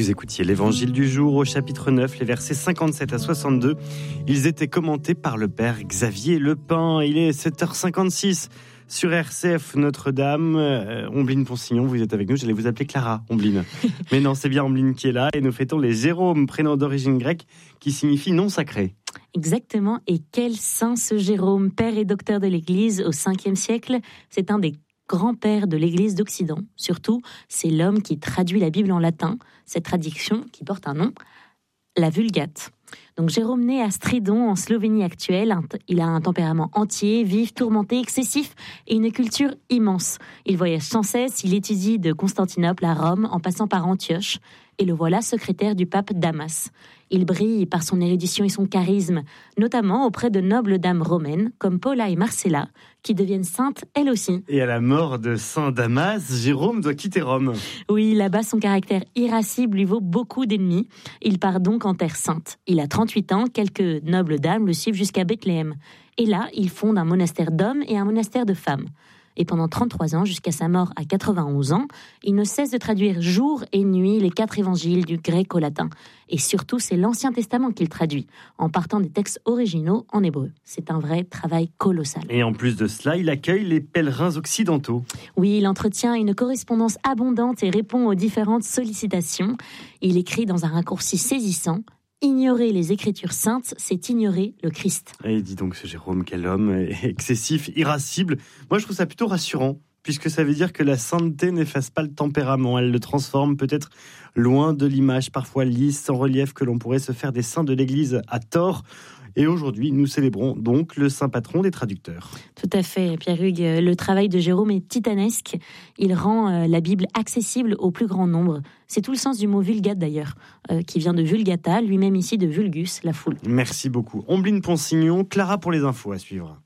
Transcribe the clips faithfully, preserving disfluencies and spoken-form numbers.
Vous écoutiez l'Évangile du jour au chapitre neuf, les versets cinquante-sept à soixante-deux. Ils étaient commentés par le père Xavier Lepin. Il est sept heures cinquante-six sur R C F Notre-Dame. Euh, Ombline Ponsignon, vous êtes avec nous. J'allais vous appeler Clara, Ombline. Mais non, c'est bien Ombline qui est là. Et nous fêtons les Jérômes, prénom d'origine grecque qui signifie non sacré. Exactement. Et quel saint ce Jérôme, père et docteur de l'Église au cinquième siècle. C'est un des grand-père de l'Église d'Occident. Surtout, c'est l'homme qui traduit la Bible en latin, cette traduction qui porte un nom, la Vulgate. Donc Jérôme naît à Stridon, en Slovénie actuelle. Il a un tempérament entier, vif, tourmenté, excessif et une culture immense. Il voyage sans cesse, il étudie de Constantinople à Rome, en passant par Antioche. Et le voilà secrétaire du pape Damas. Il brille par son érudition et son charisme, notamment auprès de nobles dames romaines, comme Paula et Marcella, qui deviennent saintes elles aussi. Et à la mort de saint Damas, Jérôme doit quitter Rome. Oui, là-bas, son caractère irascible lui vaut beaucoup d'ennemis. Il part donc en terre sainte. Il a trente-huit ans, quelques nobles dames le suivent jusqu'à Bethléem. Et là, il fonde un monastère d'hommes et un monastère de femmes. Et pendant trente-trois ans, jusqu'à sa mort à quatre-vingt-onze ans, il ne cesse de traduire jour et nuit les quatre évangiles du grec au latin. Et surtout, c'est l'Ancien Testament qu'il traduit, en partant des textes originaux en hébreu. C'est un vrai travail colossal. Et en plus de cela, il accueille les pèlerins occidentaux. Oui, il entretient une correspondance abondante et répond aux différentes sollicitations. Il écrit dans un raccourci saisissant: ignorer les Écritures saintes, c'est ignorer le Christ. Et dis donc ce Jérôme, quel homme excessif, irascible. Moi, je trouve ça plutôt rassurant, puisque ça veut dire que la sainteté n'efface pas le tempérament. Elle le transforme peut-être loin de l'image parfois lisse, sans relief, que l'on pourrait se faire des saints de l'Église à tort. Et aujourd'hui, nous célébrons donc le saint patron des traducteurs. Tout à fait, Pierre-Hugues. Le travail de Jérôme est titanesque. Il rend la Bible accessible au plus grand nombre. C'est tout le sens du mot vulgate d'ailleurs, euh, qui vient de vulgata, lui-même ici de vulgus, la foule. Merci beaucoup. Ombline Ponsignon, Clara pour les infos à suivre.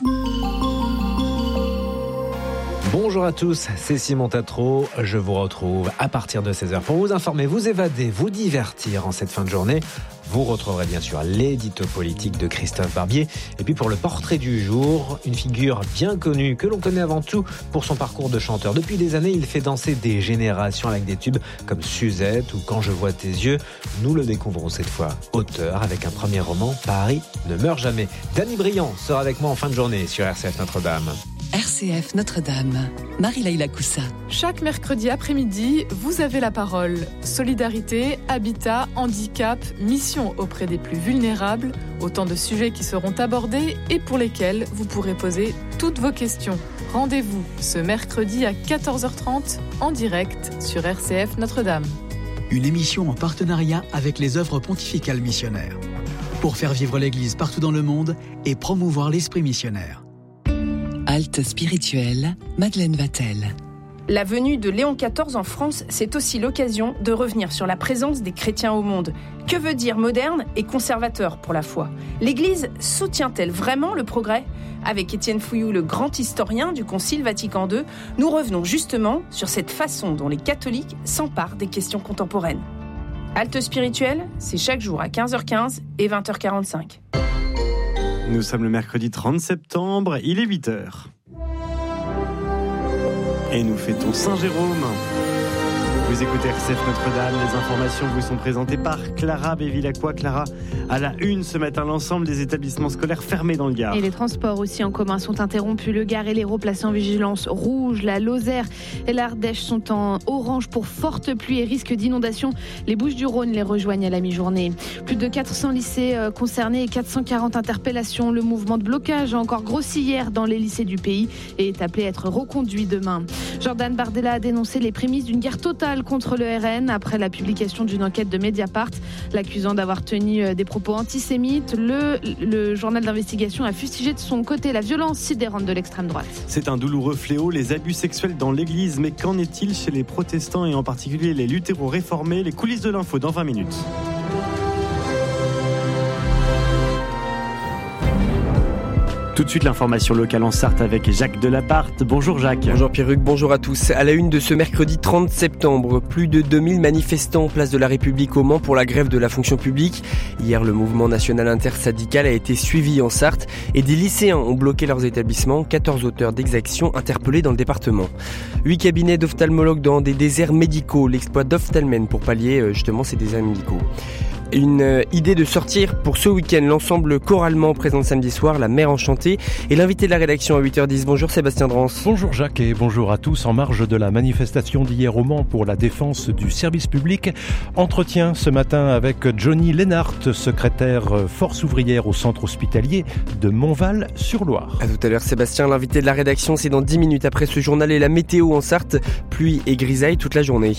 Bonjour à tous, c'est Simon Tatro. Je vous retrouve à partir de seize heures pour vous informer, vous évader, vous divertir en cette fin de journée. Vous retrouverez bien sûr l'édito politique de Christophe Barbier. Et puis pour le portrait du jour, une figure bien connue que l'on connaît avant tout pour son parcours de chanteur. Depuis des années, il fait danser des générations avec des tubes comme Suzette ou Quand je vois tes yeux. Nous le découvrons cette fois auteur avec un premier roman, Paris ne meurt jamais. Dany Briand sera avec moi en fin de journée sur R C F Notre-Dame. R C F Notre-Dame, Marie-Laïla Coussa. Chaque mercredi après-midi, vous avez la parole. Solidarité, habitat, handicap, mission auprès des plus vulnérables, autant de sujets qui seront abordés et pour lesquels vous pourrez poser toutes vos questions. Rendez-vous ce mercredi à quatorze heures trente en direct sur R C F Notre-Dame. Une émission en partenariat avec les œuvres pontificales missionnaires. Pour faire vivre l'Église partout dans le monde et promouvoir l'esprit missionnaire. Halte spirituelle, Madeleine Vatel. La venue de Léon quatorze en France, c'est aussi l'occasion de revenir sur la présence des chrétiens au monde. Que veut dire moderne et conservateur pour la foi ? L'Église soutient-elle vraiment le progrès ? Avec Étienne Fouillou, le grand historien du Concile Vatican deux, nous revenons justement sur cette façon dont les catholiques s'emparent des questions contemporaines. Halte spirituelle, c'est chaque jour à quinze heures quinze et vingt heures quarante-cinq. Nous sommes le mercredi trente septembre, il est huit heures. Et nous fêtons Saint-Jérôme. Vous écoutez R C F Notre-Dame, les informations vous sont présentées par Clara Bévilacqua. Clara, à la une ce matin, l'ensemble des établissements scolaires fermés dans le Gard. Et les transports aussi en commun sont interrompus. Le Gard et l'Hérault placés en vigilance rouge. La Lozère et l'Ardèche sont en orange pour forte pluie et risque d'inondation. Les Bouches-du-Rhône les rejoignent à la mi-journée. Plus de quatre cents lycées concernés et quatre cent quarante interpellations. Le mouvement de blocage a encore grossi hier dans les lycées du pays et est appelé à être reconduit demain. Jordan Bardella a dénoncé les prémices d'une guerre totale contre le R N après la publication d'une enquête de Mediapart l'accusant d'avoir tenu des propos antisémites. Le, le journal d'investigation a fustigé de son côté la violence sidérante de l'extrême droite. C'est un douloureux fléau, les abus sexuels dans l'église. Mais qu'en est-il chez les protestants et en particulier les luthéro-réformés ? Les coulisses de l'info dans vingt minutes. Tout Tout de suite, l'information locale en Sarthe avec Jacques Delaparte. Bonjour Jacques. Bonjour Pierruc, bonjour à tous. À la une de ce mercredi trente septembre, plus de deux mille manifestants place de la République au Mans pour la grève de la fonction publique. Hier, le mouvement national intersyndical a été suivi en Sarthe et des lycéens ont bloqué leurs établissements. quatorze auteurs d'exactions interpellés dans le département. Huit cabinets d'ophtalmologues dans des déserts médicaux. L'exploit d'Ophtalmen pour pallier justement ces déserts médicaux. Une idée de sortir pour ce week-end. L'ensemble choralement présente samedi soir, La Mer Enchantée. Et l'invité de la rédaction à huit heures dix. Bonjour Sébastien Drance. Bonjour Jacques et bonjour à tous. En marge de la manifestation d'hier au Mans pour la défense du service public, entretien ce matin avec Johnny Lennart, secrétaire force ouvrière au centre hospitalier de Montval-sur-Loire. À tout à l'heure Sébastien, l'invité de la rédaction, c'est dans dix minutes après ce journal et la météo en Sarthe. Pluie et grisaille toute la journée.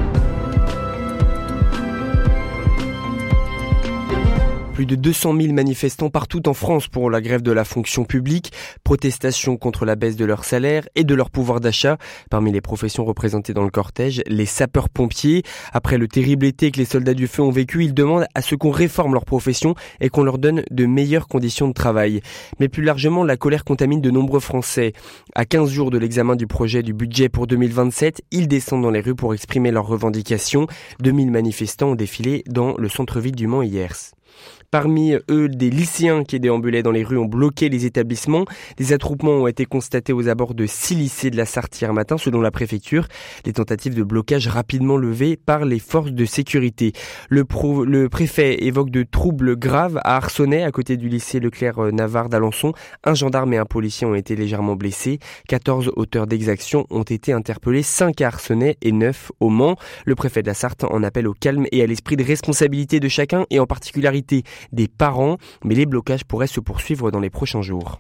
Plus de deux cent mille manifestants partout en France pour la grève de la fonction publique. Protestation contre la baisse de leur salaire et de leur pouvoir d'achat. Parmi les professions représentées dans le cortège, les sapeurs-pompiers. Après le terrible été que les soldats du feu ont vécu, ils demandent à ce qu'on réforme leur profession et qu'on leur donne de meilleures conditions de travail. Mais plus largement, la colère contamine de nombreux Français. À quinze jours de l'examen du projet du budget pour deux mille vingt-sept, ils descendent dans les rues pour exprimer leurs revendications. deux mille manifestants ont défilé dans le centre-ville du Mans hier. Parmi eux, des lycéens qui déambulaient dans les rues ont bloqué les établissements. Des attroupements ont été constatés aux abords de six lycées de la Sarthe hier matin, selon la préfecture. Des tentatives de blocage rapidement levées par les forces de sécurité. Le, pro, le préfet évoque de troubles graves à Arcenay, à côté du lycée Leclerc-Navarre d'Alençon. Un gendarme et un policier ont été légèrement blessés. quatorze auteurs d'exactions ont été interpellés, cinq à Arcenay et neuf au Mans. Le préfet de la Sarthe en appelle au calme et à l'esprit de responsabilité de chacun et en particularité des parents, mais les blocages pourraient se poursuivre dans les prochains jours.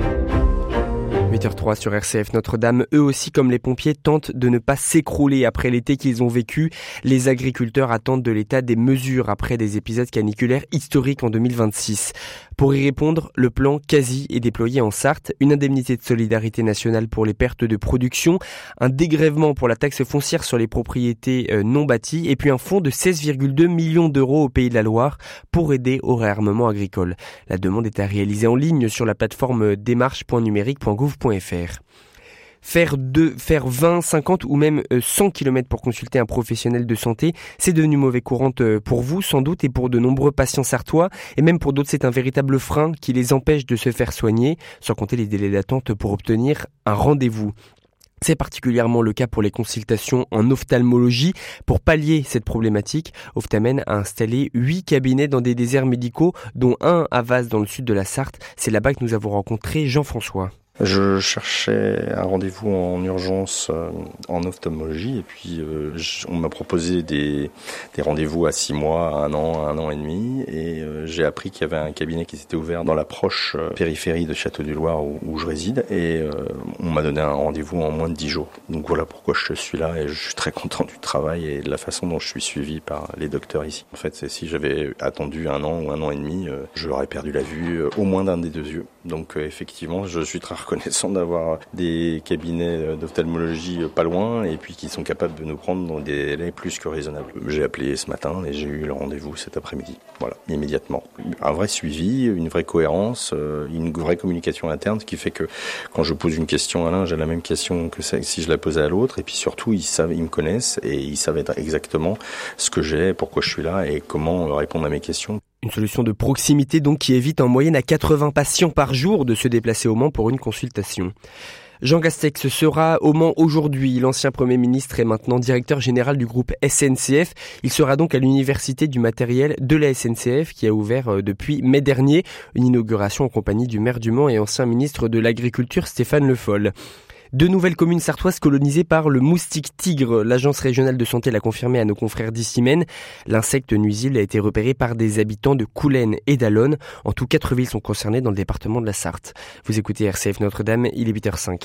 huit heures zéro trois sur R C F Notre-Dame, eux aussi comme les pompiers tentent de ne pas s'écrouler après l'été qu'ils ont vécu. Les agriculteurs attendent de l'État des mesures après des épisodes caniculaires historiques en deux mille vingt-six. Pour y répondre, le plan quasi est déployé en Sarthe, une indemnité de solidarité nationale pour les pertes de production, un dégrèvement pour la taxe foncière sur les propriétés non bâties et puis un fonds de seize virgule deux millions d'euros au Pays de la Loire pour aider au réarmement agricole. La demande est à réaliser en ligne sur la plateforme démarche point numérique point gouv point f r. Faire, deux, faire vingt, cinquante ou même cent kilomètres pour consulter un professionnel de santé, c'est devenu mauvais courant pour vous sans doute et pour de nombreux patients sartois. Et même pour d'autres, c'est un véritable frein qui les empêche de se faire soigner, sans compter les délais d'attente pour obtenir un rendez-vous. C'est particulièrement le cas pour les consultations en ophtalmologie. Pour pallier cette problématique, Ophtalmen a installé huit cabinets dans des déserts médicaux, dont un à Vaz dans le sud de la Sarthe. C'est là-bas que nous avons rencontré Jean-François. Je cherchais un rendez-vous en urgence euh, en ophtalmologie et puis euh, on m'a proposé des, des rendez-vous à six mois, un an, un an et demi et euh, j'ai appris qu'il y avait un cabinet qui s'était ouvert dans la proche euh, périphérie de Château-du-Loir où, où je réside et euh, on m'a donné un rendez-vous en moins de dix jours. Donc voilà pourquoi je suis là et je suis très content du travail et de la façon dont je suis suivi par les docteurs ici. En fait, c'est, si j'avais attendu un an ou un an et demi, euh, j'aurais perdu la vue euh, au moins d'un des deux yeux. Donc euh, effectivement, je suis très reconnaissant d'avoir des cabinets d'ophtalmologie pas loin et puis qui sont capables de nous prendre dans des délais plus que raisonnables. J'ai appelé ce matin et j'ai eu le rendez-vous cet après-midi. Voilà, immédiatement. Un vrai suivi, une vraie cohérence, une vraie communication interne, ce qui fait que quand je pose une question à l'un, j'ai la même question que si je la posais à l'autre. Et puis surtout, ils savent, ils me connaissent et ils savent exactement ce que j'ai, pourquoi je suis là et comment répondre à mes questions. Une solution de proximité donc qui évite en moyenne à quatre-vingts patients par jour de se déplacer au Mans pour une consultation. Jean Castex sera au Mans aujourd'hui. L'ancien Premier ministre est maintenant directeur général du groupe S N C F. Il sera donc à l'université du matériel de la S N C F qui a ouvert depuis mai dernier. Une inauguration en compagnie du maire du Mans et ancien ministre de l'Agriculture Stéphane Le Foll. Deux nouvelles communes sartoises colonisées par le moustique tigre. L'agence régionale de santé l'a confirmé à nos confrères d'Issimène. L'insecte nuisible a été repéré par des habitants de Coulennes et d'Allonnes. En tout, quatre villes sont concernées dans le département de la Sarthe. Vous écoutez R C F Notre-Dame, il est huit heures cinq.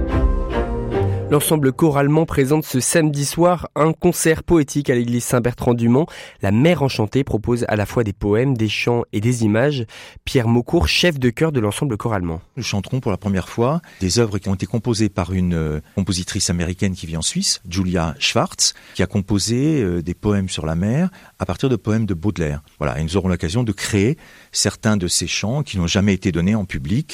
L'ensemble choralement présente ce samedi soir un concert poétique à l'église Saint-Bertrand-du-Mans. La Mer Enchantée propose à la fois des poèmes, des chants et des images. Pierre Maucourt, chef de chœur de l'ensemble choralement. Nous chanterons pour la première fois des œuvres qui ont été composées par une compositrice américaine qui vit en Suisse, Julia Schwartz, qui a composé des poèmes sur la mer à partir de poèmes de Baudelaire. Voilà, et nous aurons l'occasion de créer certains de ces chants qui n'ont jamais été donnés en public,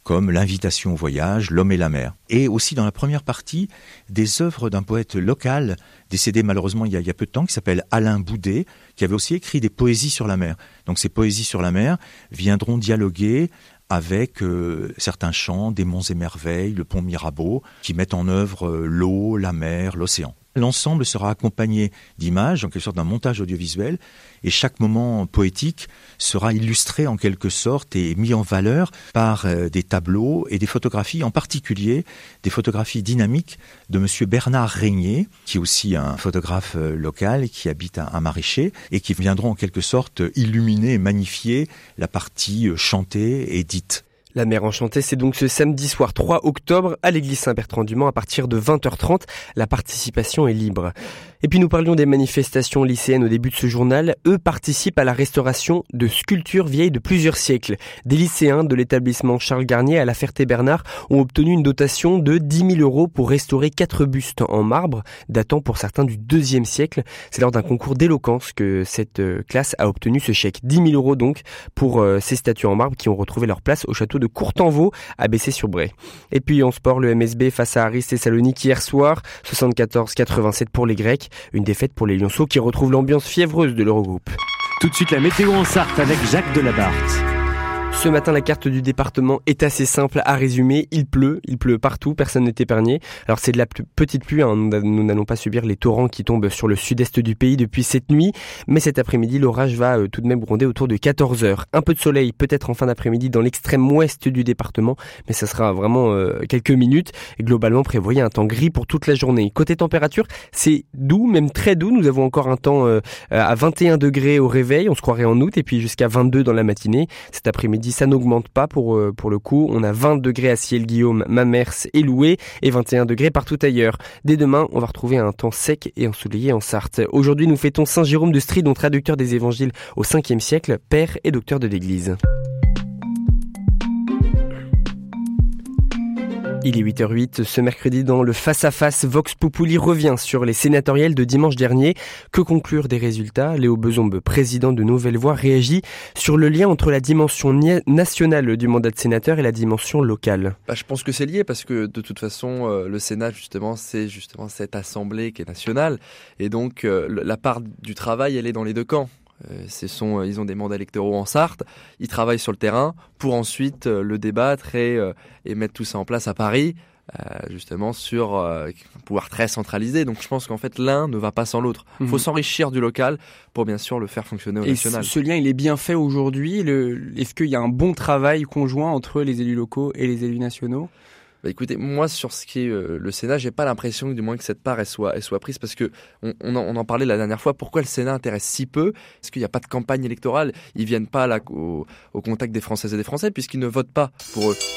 comme L'invitation au voyage, L'homme et la mer. Et aussi dans la première partie, des œuvres d'un poète local, décédé malheureusement il y a, il y a peu de temps, qui s'appelle Alain Boudet, qui avait aussi écrit des poésies sur la mer. Donc ces poésies sur la mer viendront dialoguer avec euh, certains chants des Monts et Merveilles, le pont Mirabeau, qui mettent en œuvre euh, l'eau, la mer, l'océan. L'ensemble sera accompagné d'images, en quelque sorte d'un montage audiovisuel, et chaque moment poétique sera illustré en quelque sorte et mis en valeur par euh, des tableaux et des photographies, en particulier des photographies dynamiques de monsieur Bernard Régnier, qui est aussi un photographe euh, local qui habite à, à Maraîcher, et qui viendront en quelque sorte illuminer et magnifier la partie euh, chantée et dite. La mer enchantée, c'est donc ce samedi soir trois octobre à l'église Saint-Bertrand-du-Mans à partir de vingt heures trente. La participation est libre. Et puis nous parlions des manifestations lycéennes au début de ce journal. Eux participent à la restauration de sculptures vieilles de plusieurs siècles. Des lycéens de l'établissement Charles Garnier à La Ferté-Bernard ont obtenu une dotation de dix mille euros pour restaurer quatre bustes en marbre, datant pour certains du deuxième siècle. C'est lors d'un concours d'éloquence que cette classe a obtenu ce chèque. dix mille euros donc pour ces statues en marbre qui ont retrouvé leur place au château de Courtenvaux à Bessay-sur-Bray. Et puis en sport, le M S B face à Aris Thessalonique hier soir, soixante-quatorze à quatre-vingt-sept pour les Grecs. Une défaite pour les Lyonceaux qui retrouvent l'ambiance fiévreuse de l'Eurogroupe. Tout de suite la météo en Sarthe avec Jacques Delabarthe. Ce matin, la carte du département est assez simple à résumer. Il pleut, il pleut partout, personne n'est épargné. Alors c'est de la petite pluie, hein. Nous n'allons pas subir les torrents qui tombent sur le sud-est du pays depuis cette nuit. Mais cet après-midi, l'orage va euh, tout de même gronder autour de quatorze heures. Un peu de soleil peut-être en fin d'après-midi dans l'extrême ouest du département, mais ça sera vraiment euh, quelques minutes. Et globalement, prévoyez un temps gris pour toute la journée. Côté température, c'est doux, même très doux. Nous avons encore un temps euh, à vingt et un degrés au réveil, on se croirait en août, et puis jusqu'à vingt-deux dans la matinée. Cet après-midi, ça n'augmente pas pour, euh, pour le coup. On a vingt degrés à Ciel-Guillaume, Mamers et Loué et vingt et un degrés partout ailleurs. Dès demain, on va retrouver un temps sec et ensoleillé en Sarthe. Aujourd'hui, nous fêtons Saint Jérôme de Stridon, traducteur des évangiles au cinquième siècle, père et docteur de l'Église. Il est huit heures huit, ce mercredi dans le face-à-face, Vox Populi revient sur les sénatoriales de dimanche dernier. Que conclure des résultats ? Léo Bezombe, président de Nouvelle Voix, réagit sur le lien entre la dimension nationale du mandat de sénateur et la dimension locale. Bah, je pense que c'est lié parce que de toute façon, euh, le Sénat, justement, c'est justement cette assemblée qui est nationale. Et donc, euh, la part du travail, elle est dans les deux camps. Euh, ce sont, euh, ils ont des mandats électoraux en Sarthe, ils travaillent sur le terrain pour ensuite euh, le débattre et, euh, et mettre tout ça en place à Paris, euh, justement sur euh, un pouvoir très centralisé. Donc je pense qu'en fait l'un ne va pas sans l'autre. Il mmh. faut s'enrichir du local pour bien sûr le faire fonctionner au et national. Ce lien il est bien fait aujourd'hui. Le, est-ce qu'il y a un bon travail conjoint entre les élus locaux et les élus nationaux ? Bah écoutez, moi sur ce qui est euh, le Sénat, j'ai pas l'impression du moins que cette part elle soit, elle soit prise parce que on, on, en, on en parlait la dernière fois. Pourquoi le Sénat intéresse si peu ? Parce qu'il n'y a pas de campagne électorale. Ils viennent pas là au, au contact des Françaises et des Français puisqu'ils ne votent pas pour eux.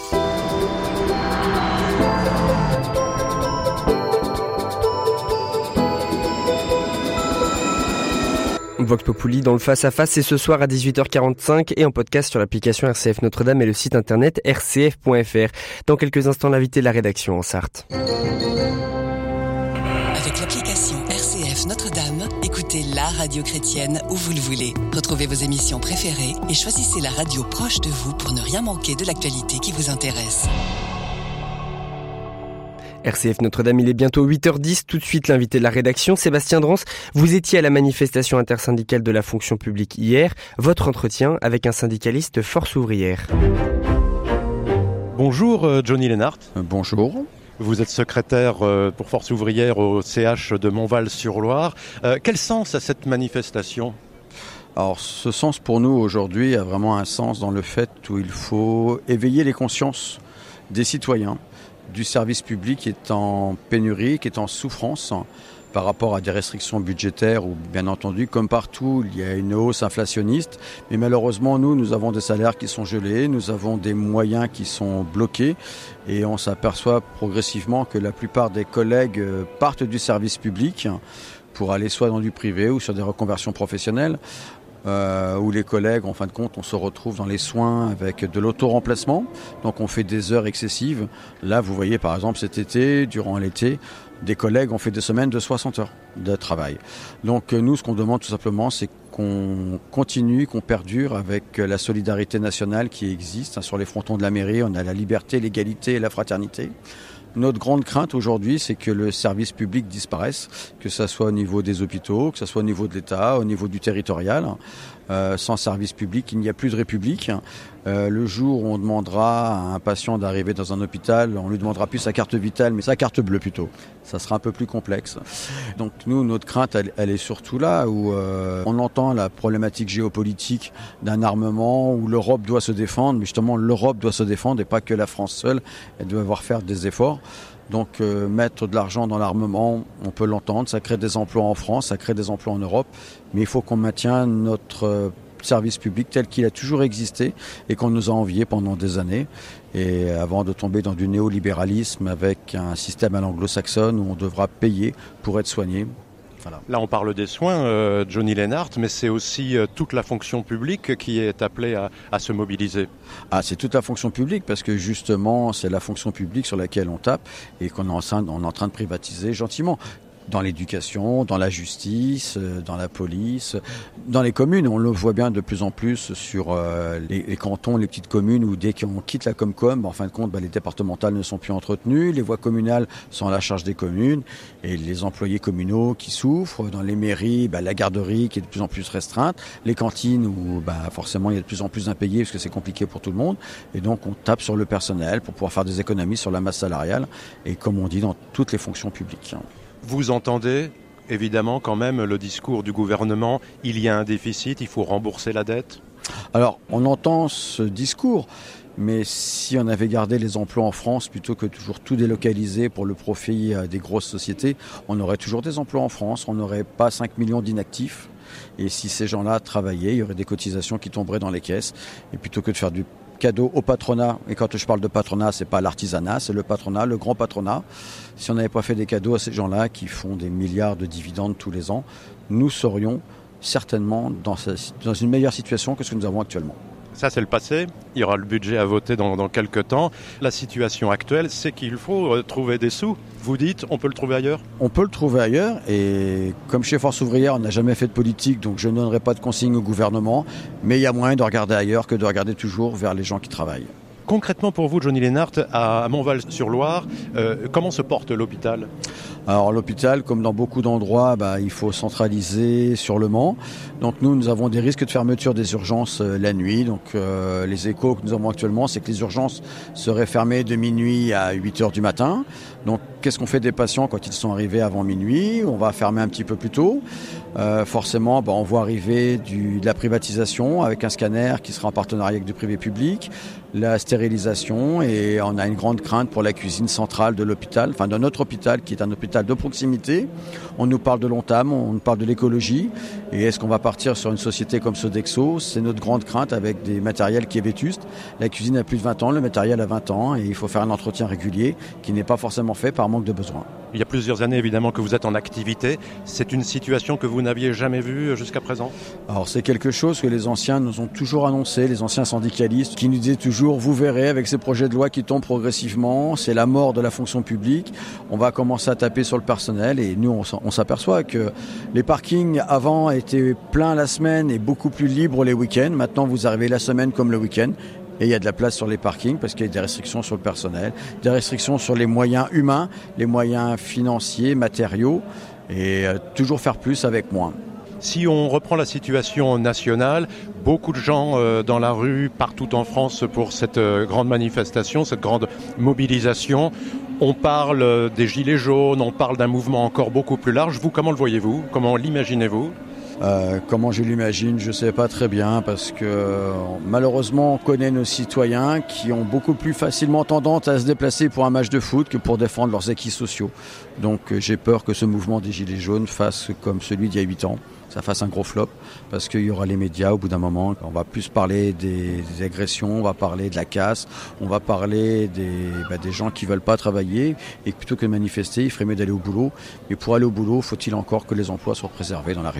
Vox Populi dans le face-à-face, c'est ce soir à dix-huit heures quarante-cinq et en podcast sur l'application R C F Notre-Dame et le site internet r c f point f r. Dans quelques instants, l'invité de la rédaction en Sarthe. Avec l'application R C F Notre-Dame, écoutez la radio chrétienne où vous le voulez. Retrouvez vos émissions préférées et choisissez la radio proche de vous pour ne rien manquer de l'actualité qui vous intéresse. R C F Notre-Dame, il est bientôt huit heures dix. Tout de suite, l'invité de la rédaction, Sébastien Drance. Vous étiez à la manifestation intersyndicale de la fonction publique hier. Votre entretien avec un syndicaliste Force ouvrière. Bonjour, Johnny Lennart. Bonjour. Vous êtes secrétaire pour Force ouvrière au C H de Montval-sur-Loire. Euh, quel sens a cette manifestation ? Alors, ce sens pour nous aujourd'hui a vraiment un sens dans le fait où il faut éveiller les consciences des citoyens, du service public qui est en pénurie, qui est en souffrance par rapport à des restrictions budgétaires où, bien entendu, comme partout, il y a une hausse inflationniste. Mais malheureusement, nous, nous avons des salaires qui sont gelés, nous avons des moyens qui sont bloqués et on s'aperçoit progressivement que la plupart des collègues partent du service public pour aller soit dans du privé ou sur des reconversions professionnelles. euh, où les collègues, en fin de compte, on se retrouve dans les soins avec de l'auto-remplacement. Donc on fait des heures excessives. Là, vous voyez par exemple cet été, durant l'été, des collègues ont fait des semaines de soixante heures de travail. Donc nous, ce qu'on demande tout simplement, c'est qu'on continue, qu'on perdure avec la solidarité nationale qui existe. Sur les frontons de la mairie, on a la liberté, l'égalité et la fraternité. Notre grande crainte aujourd'hui, c'est que le service public disparaisse, que ce soit au niveau des hôpitaux, que ce soit au niveau de l'État, au niveau du territorial. Euh, sans service public, il n'y a plus de république. Euh, le jour où on demandera à un patient d'arriver dans un hôpital, on lui demandera plus sa carte vitale, mais sa carte bleue plutôt. Ça sera un peu plus complexe. Donc nous, notre crainte, elle, elle est surtout là où euh, on entend la problématique géopolitique d'un armement où l'Europe doit se défendre, mais justement l'Europe doit se défendre et pas que la France seule. Elle doit devoir faire des efforts. Donc euh, mettre de l'argent dans l'armement, on peut l'entendre, ça crée des emplois en France, ça crée des emplois en Europe, mais il faut qu'on maintienne notre euh, service public tel qu'il a toujours existé et qu'on nous a envié pendant des années. Et avant de tomber dans du néolibéralisme avec un système à l'anglo-saxonne où on devra payer pour être soigné. Voilà. Là, on parle des soins, euh, Johnny Lennart, mais c'est aussi euh, toute la fonction publique qui est appelée à, à se mobiliser. Ah, c'est toute la fonction publique parce que justement, c'est la fonction publique sur laquelle on tape et qu'on est en train, on est en train de privatiser gentiment. Dans l'éducation, dans la justice, dans la police, dans les communes. On le voit bien de plus en plus sur euh, les, les cantons, les petites communes où dès qu'on quitte la Comcom, en fin de compte, bah, les départementales ne sont plus entretenues, les voies communales sont à la charge des communes et les employés communaux qui souffrent. Dans les mairies, bah, la garderie qui est de plus en plus restreinte, les cantines où bah, forcément il y a de plus en plus d'impayés parce que c'est compliqué pour tout le monde. Et donc on tape sur le personnel pour pouvoir faire des économies sur la masse salariale et comme on dit dans toutes les fonctions publiques. Vous entendez évidemment quand même le discours du gouvernement, il y a un déficit, il faut rembourser la dette ? Alors on entend ce discours, mais si on avait gardé les emplois en France plutôt que toujours tout délocaliser pour le profit des grosses sociétés, on aurait toujours des emplois en France, on n'aurait pas cinq millions d'inactifs. Et si ces gens-là travaillaient, il y aurait des cotisations qui tomberaient dans les caisses. Et plutôt que de faire du cadeau au patronat, et quand je parle de patronat, c'est pas l'artisanat, c'est le patronat, le grand patronat. Si on n'avait pas fait des cadeaux à ces gens-là qui font des milliards de dividendes tous les ans, nous serions certainement dans, dans une meilleure situation que ce que nous avons actuellement. Ça, c'est le passé. Il y aura le budget à voter dans, dans quelques temps. La situation actuelle, c'est qu'il faut trouver des sous. Vous dites, on peut le trouver ailleurs ? On peut le trouver ailleurs. Et comme chez Force ouvrière, on n'a jamais fait de politique, donc je ne donnerai pas de consigne au gouvernement. Mais il y a moyen de regarder ailleurs que de regarder toujours vers les gens qui travaillent. Concrètement pour vous, Johnny Lennart, à Montval-sur-Loire, euh, comment se porte l'hôpital ? Alors l'hôpital, comme dans beaucoup d'endroits, bah, il faut centraliser sur le Mans. Donc nous, nous avons des risques de fermeture des urgences euh, la nuit. Donc euh, les échos que nous avons actuellement, c'est que les urgences seraient fermées de minuit à huit heures du matin. Donc qu'est-ce qu'on fait des patients quand ils sont arrivés avant minuit ? On va fermer un petit peu plus tôt. Euh, forcément, bah, on voit arriver du, de la privatisation avec un scanner qui sera en partenariat avec du privé public, la stérilisation, et on a une grande crainte pour la cuisine centrale de l'hôpital, enfin de notre hôpital qui est un hôpital de proximité. On nous parle de long terme, on nous parle de l'écologie, et est-ce qu'on va partir sur une société comme Sodexo ? C'est notre grande crainte avec des matériels qui est vétuste. La cuisine a plus de vingt ans, le matériel a vingt ans, et il faut faire un entretien régulier qui n'est pas forcément fait par manque de besoin. Il y a plusieurs années évidemment que vous êtes en activité. C'est une situation que vous n'aviez jamais vue jusqu'à présent ? Alors c'est quelque chose que les anciens nous ont toujours annoncé, les anciens syndicalistes qui nous disaient toujours, vous verrez avec ces projets de loi qui tombent progressivement, c'est la mort de la fonction publique, on va commencer à taper sur le personnel, et nous on s'aperçoit que les parkings avant étaient pleins la semaine et beaucoup plus libres les week-ends. Maintenant vous arrivez la semaine comme le week-end. Et il y a de la place sur les parkings parce qu'il y a des restrictions sur le personnel, des restrictions sur les moyens humains, les moyens financiers, matériaux, et euh, toujours faire plus avec moins. Si on reprend la situation nationale, beaucoup de gens euh, dans la rue, partout en France, pour cette euh, grande manifestation, cette grande mobilisation. On parle euh, des gilets jaunes, on parle d'un mouvement encore beaucoup plus large. Vous, comment le voyez-vous ? Comment l'imaginez-vous ? Euh, comment je l'imagine, je ne sais pas très bien parce que euh, malheureusement on connaît nos citoyens qui ont beaucoup plus facilement tendance à se déplacer pour un match de foot que pour défendre leurs acquis sociaux. Donc euh, j'ai peur que ce mouvement des Gilets jaunes fasse comme celui d'il y a huit ans, ça fasse un gros flop parce qu'il y aura les médias au bout d'un moment. On va plus parler des, des agressions, on va parler de la casse, on va parler des, bah, des gens qui ne veulent pas travailler et plutôt que de manifester, il ferait mieux d'aller au boulot. Mais pour aller au boulot, faut-il encore que les emplois soient préservés dans la région.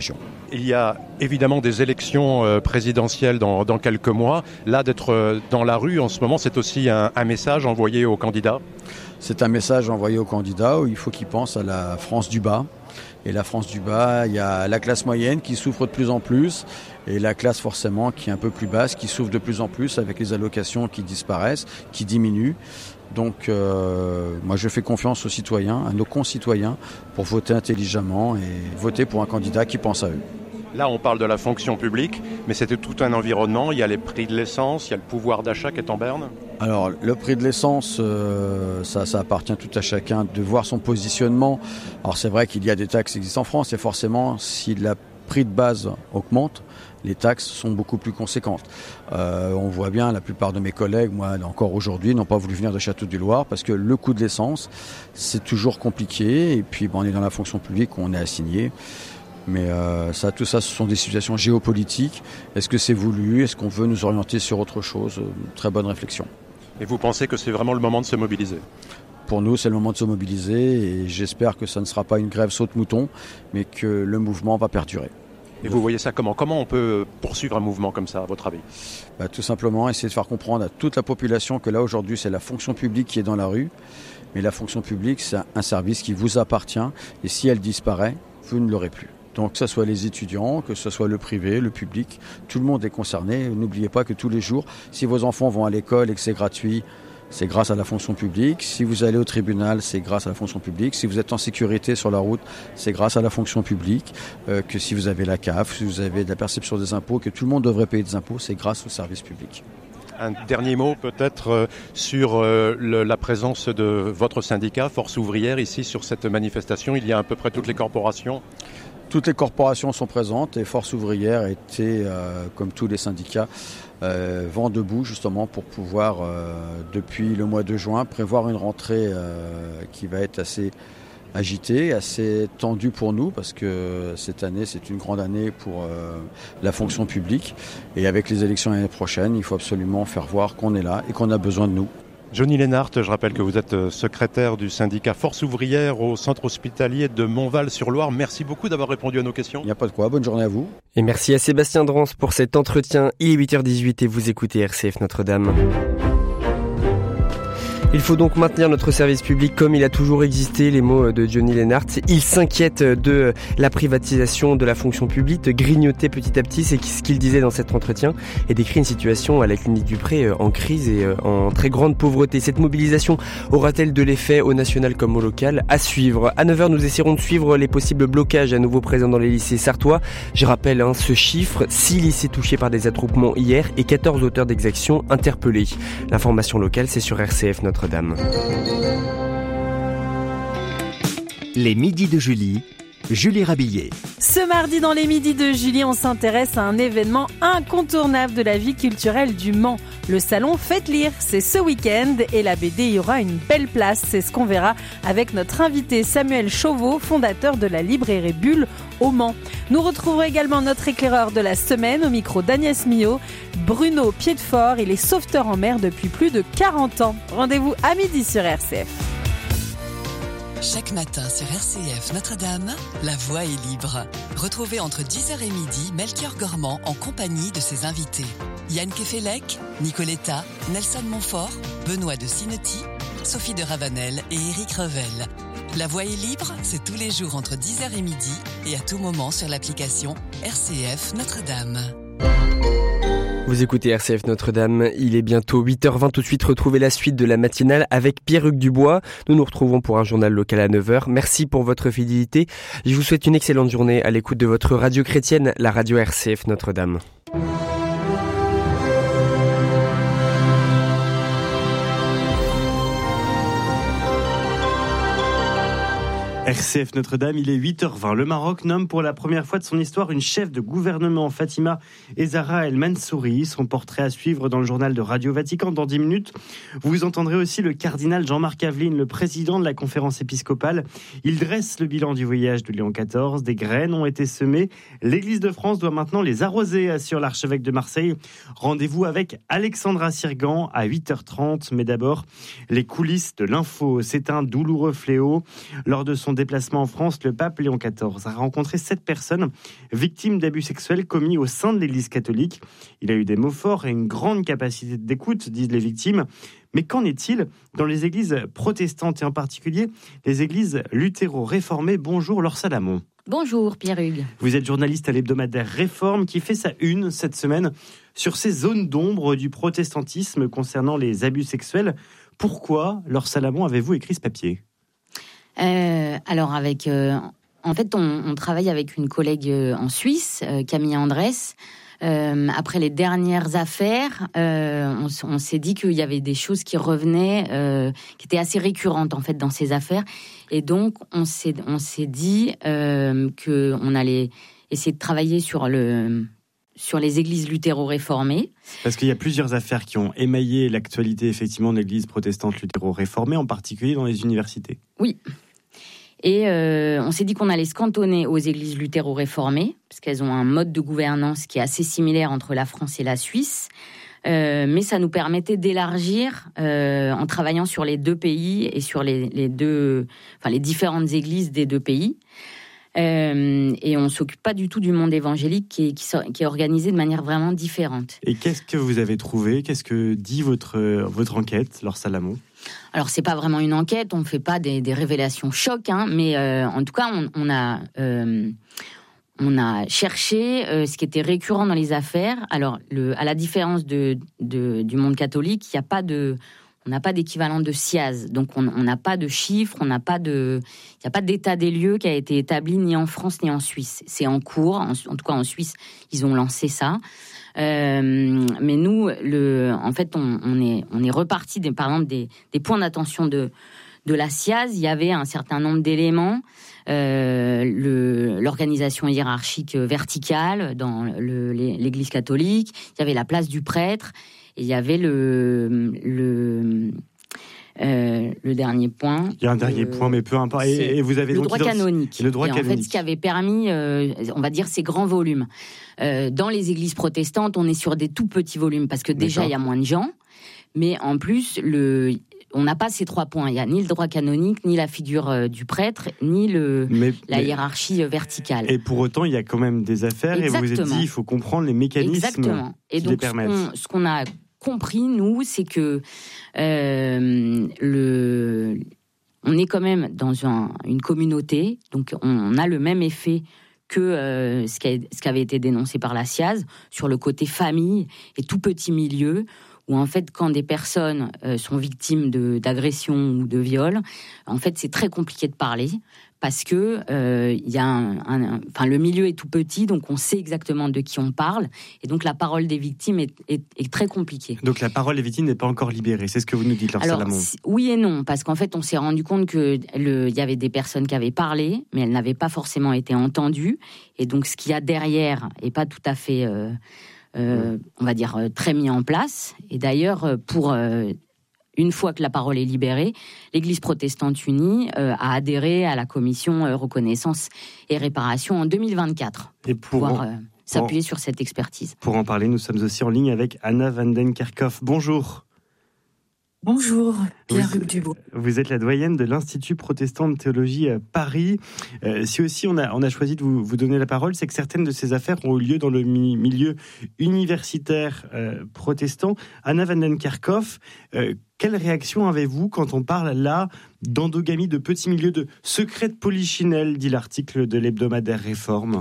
Il y a évidemment des élections euh, présidentielles dans, dans quelques mois. Là, d'être euh, dans la rue en ce moment, c'est aussi un, un message envoyé aux candidats. C'est un message envoyé aux candidats où il faut qu'ils pensent à la France du bas. Et la France du bas, il y a la classe moyenne qui souffre de plus en plus et la classe forcément qui est un peu plus basse, qui souffre de plus en plus avec les allocations qui disparaissent, qui diminuent. Donc euh, moi je fais confiance aux citoyens, à nos concitoyens pour voter intelligemment et voter pour un candidat qui pense à eux. Là, on parle de la fonction publique, mais c'était tout un environnement. Il y a les prix de l'essence, il y a le pouvoir d'achat qui est en berne. Alors, le prix de l'essence, euh, ça, ça appartient tout à chacun de voir son positionnement. Alors, c'est vrai qu'il y a des taxes qui existent en France et forcément, si le prix de base augmente, les taxes sont beaucoup plus conséquentes. Euh, on voit bien, la plupart de mes collègues, moi encore aujourd'hui, n'ont pas voulu venir de Château-du-Loir parce que le coût de l'essence, c'est toujours compliqué. Et puis, bon, on est dans la fonction publique, on est assigné. Mais euh, ça, tout ça, ce sont des situations géopolitiques. Est-ce que c'est voulu ? Est-ce qu'on veut nous orienter sur autre chose ? Très bonne réflexion. Et vous pensez que c'est vraiment le moment de se mobiliser ? Pour nous, c'est le moment de se mobiliser et j'espère que ça ne sera pas une grève saute-mouton, mais que le mouvement va perdurer. Et vous voyez ça comment ? Comment on peut poursuivre un mouvement comme ça, à votre avis ? Bah, tout simplement, essayer de faire comprendre à toute la population que là, aujourd'hui, c'est la fonction publique qui est dans la rue. Mais la fonction publique, c'est un service qui vous appartient. Et si elle disparaît, vous ne l'aurez plus. Donc que ce soit les étudiants, que ce soit le privé, le public, tout le monde est concerné. N'oubliez pas que tous les jours, si vos enfants vont à l'école et que c'est gratuit, c'est grâce à la fonction publique. Si vous allez au tribunal, c'est grâce à la fonction publique. Si vous êtes en sécurité sur la route, c'est grâce à la fonction publique. Euh, que si vous avez la C A F, si vous avez de la perception des impôts, que tout le monde devrait payer des impôts, c'est grâce au service public. Un dernier mot peut-être euh, sur euh, le, la présence de votre syndicat, Force ouvrière, ici sur cette manifestation. Il y a à peu près toutes les corporations. Toutes les corporations sont présentes et Force ouvrière était, euh, comme tous les syndicats, euh, vent debout justement pour pouvoir, euh, depuis le mois de juin, prévoir une rentrée euh, qui va être assez agitée, assez tendue pour nous parce que cette année, c'est une grande année pour euh, la fonction publique. Et avec les élections l'année prochaine, il faut absolument faire voir qu'on est là et qu'on a besoin de nous. Johnny Lénart, je rappelle que vous êtes secrétaire du syndicat Force ouvrière au centre hospitalier de Montval-sur-Loire. Merci beaucoup d'avoir répondu à nos questions. Il n'y a pas de quoi, bonne journée à vous. Et merci à Sébastien Drance pour cet entretien. Il est huit heures dix-huit et vous écoutez R C F Notre-Dame. Il faut donc maintenir notre service public comme il a toujours existé, les mots de Johnny Lénart. Il s'inquiète de la privatisation de la fonction publique, de grignoter petit à petit, c'est ce qu'il disait dans cet entretien, et décrit une situation à la clinique du Pré en crise et en très grande pauvreté. Cette mobilisation aura-t-elle de l'effet au national comme au local ? À suivre. À neuf heures, nous essaierons de suivre les possibles blocages à nouveau présents dans les lycées sartois. Je rappelle hein, ce chiffre, six lycées touchés par des attroupements hier et quatorze auteurs d'exactions interpellés. L'information locale, c'est sur R C F Notre-Dame. Les midis de Julie, Julie Rabillet. Ce mardi dans les midis de Julie, on s'intéresse à un événement incontournable de la vie culturelle du Mans. Le salon Faites Lire, c'est ce week-end et la B D y aura une belle place. C'est ce qu'on verra avec notre invité Samuel Chauveau, fondateur de la librairie Bulle au Mans. Nous retrouverons également notre éclaireur de la semaine au micro d'Agnès Millot, Bruno Piedfort. Il est sauveteur en mer depuis plus de quarante ans. Rendez-vous à midi sur R C F. Chaque matin sur R C F Notre-Dame, la voix est libre. Retrouvez entre dix heures et midi Melchior Gormand en compagnie de ses invités. Yann Kefelec, Nicoletta, Nelson Montfort, Benoît de Sinetti, Sophie de Ravanel et Éric Revel. La voix est libre, c'est tous les jours entre dix heures et midi et à tout moment sur l'application R C F Notre-Dame. Vous écoutez R C F Notre-Dame, il est bientôt huit heures vingt, tout de suite retrouvez la suite de la matinale avec Pierre-Hugues Dubois. Nous nous retrouvons pour un journal local à neuf heures. Merci pour votre fidélité. Je vous souhaite une excellente journée à l'écoute de votre radio chrétienne, la radio R C F Notre-Dame. R C F Notre-Dame, il est huit heures vingt. Le Maroc nomme pour la première fois de son histoire une chef de gouvernement, Fatima Ezara El Mansouri. Son portrait à suivre dans le journal de Radio Vatican dans dix minutes. Vous entendrez aussi le cardinal Jean-Marc Aveline, le président de la conférence épiscopale. Il dresse le bilan du voyage de Léon quatorze. Des graines ont été semées. L'Église de France doit maintenant les arroser, assure l'archevêque de Marseille. Rendez-vous avec Alexandra Sirgan à huit heures trente. Mais d'abord, les coulisses de l'info. C'est un douloureux fléau. Lors de son déplacement en France, le pape Léon quatorze a rencontré sept personnes victimes d'abus sexuels commis au sein de l'Église catholique. Il a eu des mots forts et une grande capacité d'écoute, disent les victimes. Mais qu'en est-il dans les églises protestantes et en particulier les églises luthéro-réformées? Bonjour Laure Salamon. Bonjour Pierre-Hugues. Vous êtes journaliste à l'hebdomadaire Réforme qui fait sa une cette semaine sur ces zones d'ombre du protestantisme concernant les abus sexuels. Pourquoi, Laure Salamon, avez-vous écrit ce papier ? euh, Alors, avec, euh, en fait, on, on travaille avec une collègue en Suisse, euh, Camille Andrès. Euh, après les dernières affaires, euh, on, on s'est dit qu'il y avait des choses qui revenaient, euh, qui étaient assez récurrentes en fait dans ces affaires, et donc on s'est on s'est dit euh, que on allait essayer de travailler sur le sur les églises luthéro-réformées. Parce qu'il y a plusieurs affaires qui ont émaillé l'actualité effectivement de l'église protestante luthéro-réformée, en particulier dans les universités. Oui. Et euh, on s'est dit qu'on allait se cantonner aux églises luthéro-réformées, parce qu'elles ont un mode de gouvernance qui est assez similaire entre la France et la Suisse. Euh, mais ça nous permettait d'élargir euh, en travaillant sur les deux pays et sur les, les, deux, enfin, les différentes églises des deux pays. Euh, et on ne s'occupe pas du tout du monde évangélique qui est, qui, qui est organisé de manière vraiment différente. Et qu'est-ce que vous avez trouvé ? Qu'est-ce que dit votre, votre enquête, Laure Salamon ? Alors, c'est pas vraiment une enquête, on ne fait pas des, des révélations chocs, hein, mais euh, en tout cas, on, on, a, euh, on a cherché euh, ce qui était récurrent dans les affaires. Alors, le, à la différence de, de, du monde catholique, il n'y a pas de... On n'a pas d'équivalent de S I A Z, donc on n'a pas de chiffres, on n'a pas de, il n'y a pas d'état des lieux qui a été établi ni en France ni en Suisse. C'est en cours, en, en tout cas en Suisse, ils ont lancé ça. Euh, mais nous, le, en fait, on, on est, on est reparti des, par exemple des, des points d'attention de de la S I A Z. Il y avait un certain nombre d'éléments, euh, le, l'organisation hiérarchique verticale dans le, l'Église catholique. Il y avait la place du prêtre. Et il y avait le, le, euh, le dernier point. Il y a un dernier euh, point, mais peu importe. Et, et vous avez le donc droit canonique. Le droit et canonique. En fait, ce qui avait permis, euh, on va dire, ces grands volumes. Euh, dans les églises protestantes, on est sur des tout petits volumes parce que déjà, il y a moins de gens. Mais en plus, le... on n'a pas ces trois points. Il n'y a ni le droit canonique, ni la figure euh, du prêtre, ni le, mais, la mais... hiérarchie verticale. Et pour autant, il y a quand même des affaires. Exactement. Et vous vous êtes dit, il faut comprendre les mécanismes Exactement. Et qui donc, les permettent. Ce qu'on, ce qu'on a compris, nous, c'est que euh, le... on est quand même dans un, une communauté, donc on, on a le même effet que euh, ce, qui a, ce qui avait été dénoncé par la S I A Z sur le côté famille et tout petit milieu, où en fait, quand des personnes euh, sont victimes de, d'agressions ou de viols, en fait, c'est très compliqué de parler parce que euh, y a un, un, enfin, le milieu est tout petit, donc on sait exactement de qui on parle, et donc la parole des victimes est, est, est très compliquée. Donc la parole des victimes n'est pas encore libérée, c'est ce que vous nous dites, Laure Alors, Salamon. Oui et non, parce qu'en fait, on s'est rendu compte que le, y avait des personnes qui avaient parlé, mais elles n'avaient pas forcément été entendues, et donc ce qu'il y a derrière est pas tout à fait... Euh, Euh, on va dire, euh, très mis en place. Et d'ailleurs, pour euh, une fois que la parole est libérée, l'Église protestante unie euh, a adhéré à la commission euh, reconnaissance et réparation en deux mille vingt-quatre. Et pour pouvoir euh, s'appuyer en, sur cette expertise. Pour en parler, nous sommes aussi en ligne avec Anna van den Kerkhoff. Bonjour. Bonjour, Pierre-Hugues Dubois. Vous êtes la doyenne de l'Institut protestant de théologie à Paris. Euh, si aussi on a, on a choisi de vous, vous donner la parole, c'est que certaines de ces affaires ont eu lieu dans le mi- milieu universitaire euh, protestant. Anna van den Kerkhoff, euh, quelle réaction avez-vous quand on parle là d'endogamie, de petits milieux, de secret de polichinelle, dit l'article de l'hebdomadaire Réforme?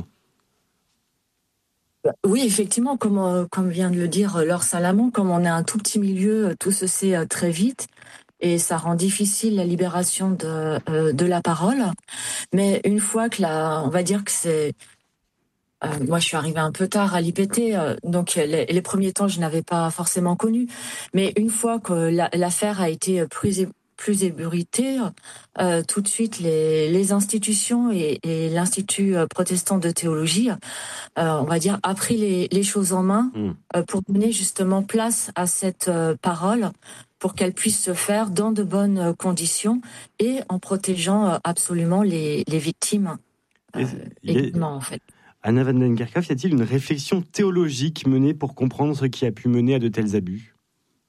Oui, effectivement, comme, comme vient de le dire Laure Salamon, comme on est un tout petit milieu, tout se sait très vite et ça rend difficile la libération de, euh, de la parole. Mais une fois que la, on va dire que c'est... Euh, moi, je suis arrivée un peu tard à l'I P T, euh, donc les, les premiers temps, je n'avais pas forcément connu. Mais une fois que la, l'affaire a été plus... plus ébruité, euh, tout de suite les, les institutions et, et l'Institut protestant de théologie, euh, on va dire, a pris les, les choses en main mmh. euh, pour donner justement place à cette euh, parole, pour qu'elle puisse se faire dans de bonnes conditions et en protégeant euh, absolument les, les victimes. Euh, également, en fait. Anna van den Kerkhoff, y a-t-il une réflexion théologique menée pour comprendre ce qui a pu mener à de tels abus ?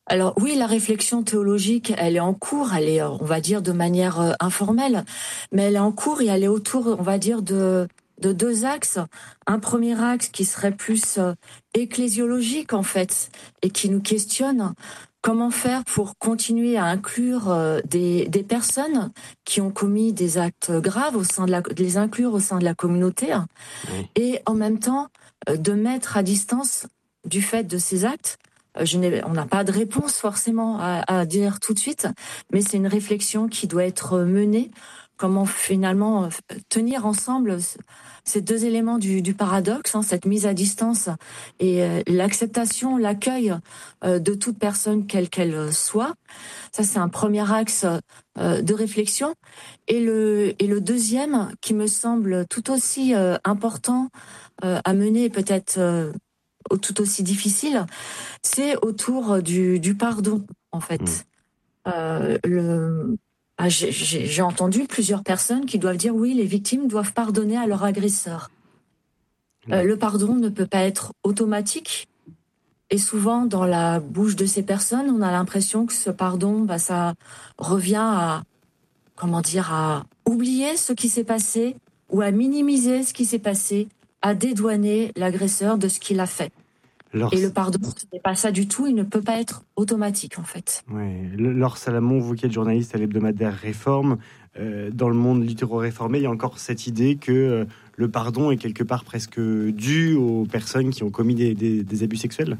Alors oui, la réflexion théologique, elle est en cours, elle est, on va dire, de manière euh, informelle, mais elle est en cours et elle est autour, on va dire, de, de deux axes. Un premier axe qui serait plus euh, ecclésiologique, en fait, et qui nous questionne comment faire pour continuer à inclure euh, des, des personnes qui ont commis des actes graves, au sein de la, de les inclure au sein de la communauté, oui. Et en même temps, euh, de mettre à distance du fait de ces actes. Je n'ai, on n'a pas de réponse forcément à, à dire tout de suite, mais c'est une réflexion qui doit être menée. Comment finalement tenir ensemble ces deux éléments du, du paradoxe, hein, cette mise à distance et euh, l'acceptation, l'accueil euh, de toute personne quelle qu'elle soit. Ça, c'est un premier axe euh, de réflexion. Et le, et le deuxième, qui me semble tout aussi euh, important euh, à mener, peut-être euh, tout aussi difficile, c'est autour du, du pardon, en fait. Mmh. Euh, le, ah, j'ai, j'ai entendu plusieurs personnes qui doivent dire oui, les victimes doivent pardonner à leur agresseur. Mmh. Euh, le pardon ne peut pas être automatique. Et souvent, dans la bouche de ces personnes, on a l'impression que ce pardon, bah, ça revient à, comment dire, à oublier ce qui s'est passé ou à minimiser ce qui s'est passé, à dédouaner l'agresseur de ce qu'il a fait. Laure... Et le pardon, ce n'est pas ça du tout, il ne peut pas être automatique en fait. Ouais. Laure Salamon, vous qui êtes journaliste à l'hebdomadaire Réforme, euh, dans le monde littéro-réformé, il y a encore cette idée que euh, le pardon est quelque part presque dû aux personnes qui ont commis des, des, des abus sexuels.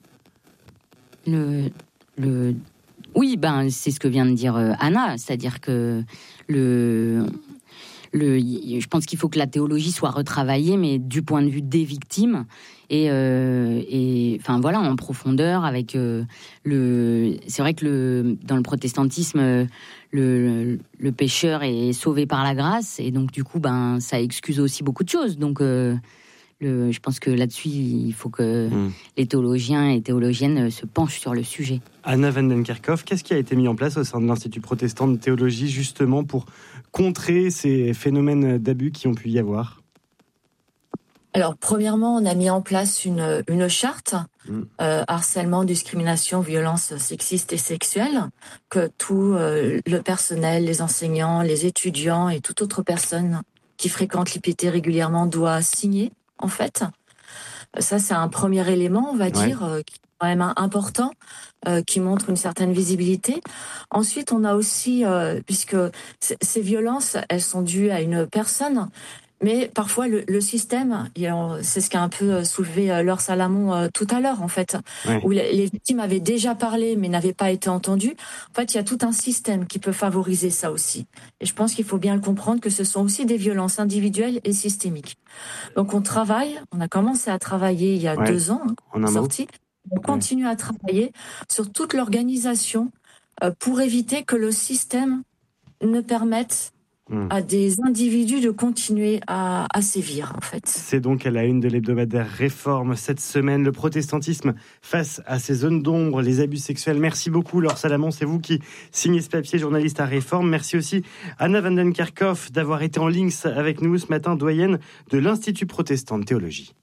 Le, le... Oui, ben, c'est ce que vient de dire Anna, c'est-à-dire que le... Le, je pense qu'il faut que la théologie soit retravaillée, mais du point de vue des victimes et, euh, et enfin voilà, en profondeur. Avec euh, le, c'est vrai que le, dans le protestantisme, le, le, le pécheur est sauvé par la grâce et donc du coup, ben ça excuse aussi beaucoup de choses. Donc euh, le, je pense que là-dessus, il faut que mmh. les théologiens et théologiennes se penchent sur le sujet. Anna van den Kerkhof, qu'est-ce qui a été mis en place au sein de l'Institut protestant de théologie justement pour contrer ces phénomènes d'abus qui ont pu y avoir? Alors, premièrement, on a mis en place une, une charte mmh. euh, harcèlement, discrimination, violence sexiste et sexuelle que tout euh, le personnel, les enseignants, les étudiants et toute autre personne qui fréquente l'I P T régulièrement doit signer, en fait. Ça, c'est un premier élément, on va ouais. dire, euh, qui est quand même important, euh, qui montre une certaine visibilité. Ensuite, on a aussi, euh, puisque c- ces violences, elles sont dues à une personne, mais parfois le, le système, c'est ce qu'a un peu soulevé Laure Salamon euh, tout à l'heure, en fait, ouais. où les, les victimes avaient déjà parlé mais n'avaient pas été entendues. En fait, il y a tout un système qui peut favoriser ça aussi. Et je pense qu'il faut bien le comprendre que ce sont aussi des violences individuelles et systémiques. Donc on travaille, on a commencé à travailler il y a ouais. deux ans, hein, on est sorti. On continue ouais. à travailler sur toute l'organisation euh, pour éviter que le système ne permette à des individus de continuer à, à sévir, en fait. C'est donc à la une de l'hebdomadaire Réforme cette semaine, le protestantisme face à ces zones d'ombre, les abus sexuels. Merci beaucoup, Laure Salamon, c'est vous qui signez ce papier, journaliste à Réforme. Merci aussi Anna van den Kerkhof d'avoir été en ligne avec nous ce matin, doyenne de l'Institut protestant de théologie.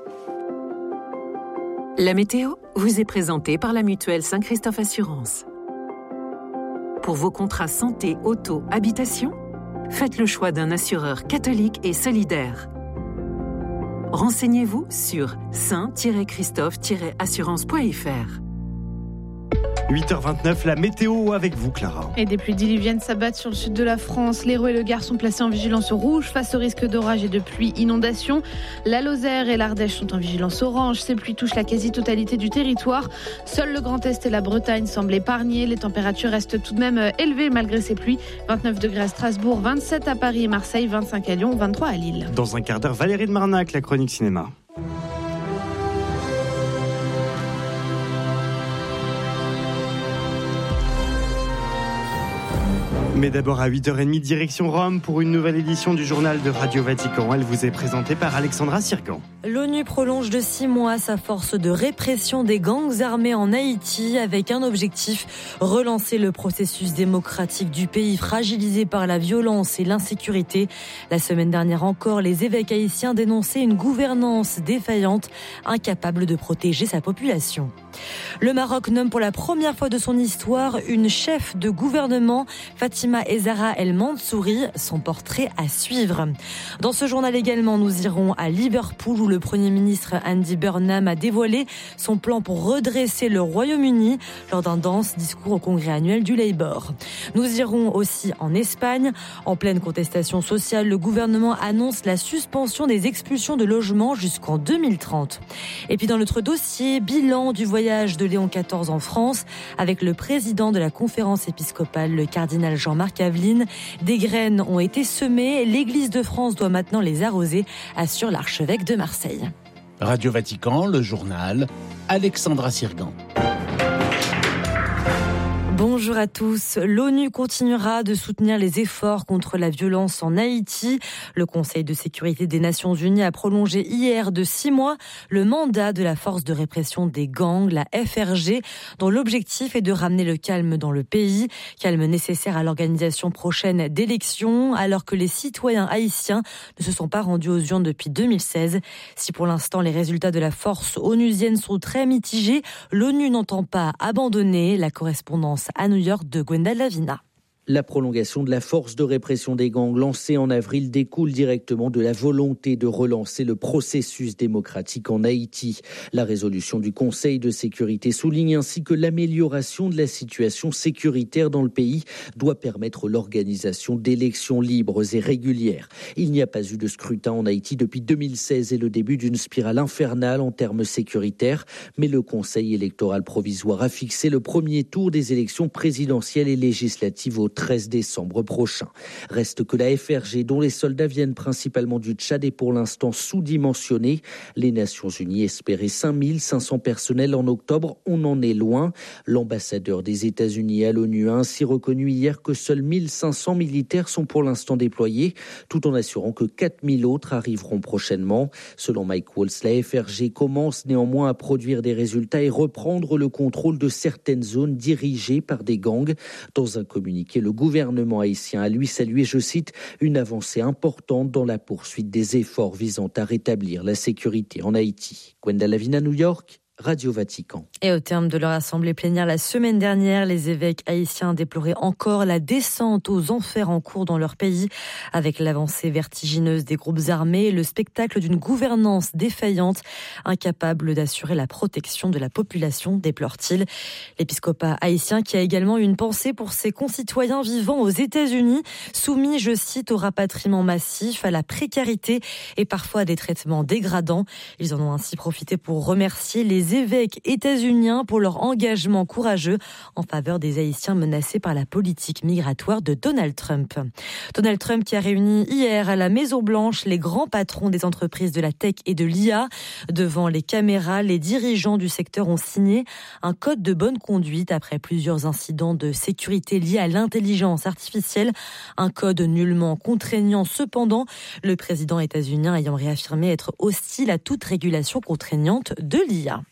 La météo vous est présentée par la mutuelle Saint-Christophe Assurance. Pour vos contrats santé, auto, habitation, faites le choix d'un assureur catholique et solidaire. Renseignez-vous sur saint christophe assurance point f r. huit heures vingt-neuf, la météo avec vous, Clara. Et des pluies diluviennes s'abattent sur le sud de la France. L'Hérault et le Gard sont placés en vigilance rouge face au risque d'orage et de pluie inondation. La Lozère et l'Ardèche sont en vigilance orange. Ces pluies touchent la quasi-totalité du territoire. Seul le Grand Est et la Bretagne semblent épargnés. Les températures restent tout de même élevées malgré ces pluies. vingt-neuf degrés à Strasbourg, vingt-sept à Paris et Marseille, vingt-cinq à Lyon, vingt-trois à Lille. Dans un quart d'heure, Valérie de Marnac, la chronique cinéma. Mais d'abord à huit heures trente, direction Rome pour une nouvelle édition du journal de Radio Vatican. Elle vous est présentée par Alexandra Sircan. L'ONU prolonge de six mois sa force de répression des gangs armés en Haïti avec un objectif, relancer le processus démocratique du pays fragilisé par la violence et l'insécurité. La semaine dernière encore, les évêques haïtiens dénonçaient une gouvernance défaillante, incapable de protéger sa population. Le Maroc nomme pour la première fois de son histoire une chef de gouvernement, Fatima Ezzara El Mansouri, son portrait à suivre. Dans ce journal également, nous irons à Liverpool où le Premier ministre Andy Burnham a dévoilé son plan pour redresser le Royaume-Uni lors d'un dense discours au congrès annuel du Labour. Nous irons aussi en Espagne. En pleine contestation sociale, le gouvernement annonce la suspension des expulsions de logements jusqu'en deux mille trente. Et puis dans notre dossier, bilan du voyage de Léon quatorze en France avec le président de la conférence épiscopale, le cardinal Jean-Marc Aveline. Des graines ont été semées, l'Église de France doit maintenant les arroser, assure l'archevêque de Marseille. Radio Vatican, le journal, Alexandra Sirgan. Bonjour à tous. L'ONU continuera de soutenir les efforts contre la violence en Haïti. Le Conseil de sécurité des Nations Unies a prolongé hier de six mois le mandat de la force de répression des gangs, la F R G, dont l'objectif est de ramener le calme dans le pays, calme nécessaire à l'organisation prochaine d'élections, alors que les citoyens haïtiens ne se sont pas rendus aux urnes depuis deux mille seize. Si pour l'instant les résultats de la force onusienne sont très mitigés, l'ONU n'entend pas abandonner. La correspondance à New York de Gwenda Lavina. La prolongation de la force de répression des gangs lancée en avril découle directement de la volonté de relancer le processus démocratique en Haïti. La résolution du Conseil de sécurité souligne ainsi que l'amélioration de la situation sécuritaire dans le pays doit permettre l'organisation d'élections libres et régulières. Il n'y a pas eu de scrutin en Haïti depuis deux mille seize et le début d'une spirale infernale en termes sécuritaires, mais le Conseil électoral provisoire a fixé le premier tour des élections présidentielles et législatives au treize décembre prochain. Reste que la F R G, dont les soldats viennent principalement du Tchad, est pour l'instant sous-dimensionnée. Les Nations Unies espéraient cinq mille cinq cents personnels en octobre. On en est loin. L'ambassadeur des États-Unis à l'ONU a ainsi reconnu hier que seuls mille cinq cents militaires sont pour l'instant déployés, tout en assurant que quatre mille autres arriveront prochainement. Selon Mike Waltz, la F R G commence néanmoins à produire des résultats et reprendre le contrôle de certaines zones dirigées par des gangs. Dans un communiqué, le gouvernement haïtien a lui salué, je cite, une avancée importante dans la poursuite des efforts visant à rétablir la sécurité en Haïti. Gwenda Lavina, New York, Radio Vatican. Et au terme de leur assemblée plénière la semaine dernière, les évêques haïtiens déploraient encore la descente aux enfers en cours dans leur pays, avec l'avancée vertigineuse des groupes armés et le spectacle d'une gouvernance défaillante, incapable d'assurer la protection de la population, déplore-t-il. L'épiscopat haïtien qui a également une pensée pour ses concitoyens vivant aux États-Unis, soumis, je cite, au rapatriement massif, à la précarité et parfois à des traitements dégradants. Ils en ont ainsi profité pour remercier les évêques états-uniens pour leur engagement courageux en faveur des Haïtiens menacés par la politique migratoire de Donald Trump. Donald Trump qui a réuni hier à la Maison-Blanche les grands patrons des entreprises de la tech et de l'I A. Devant les caméras, les dirigeants du secteur ont signé un code de bonne conduite après plusieurs incidents de sécurité liés à l'intelligence artificielle. Un code nullement contraignant cependant, le président états-unien ayant réaffirmé être hostile à toute régulation contraignante de l'I A.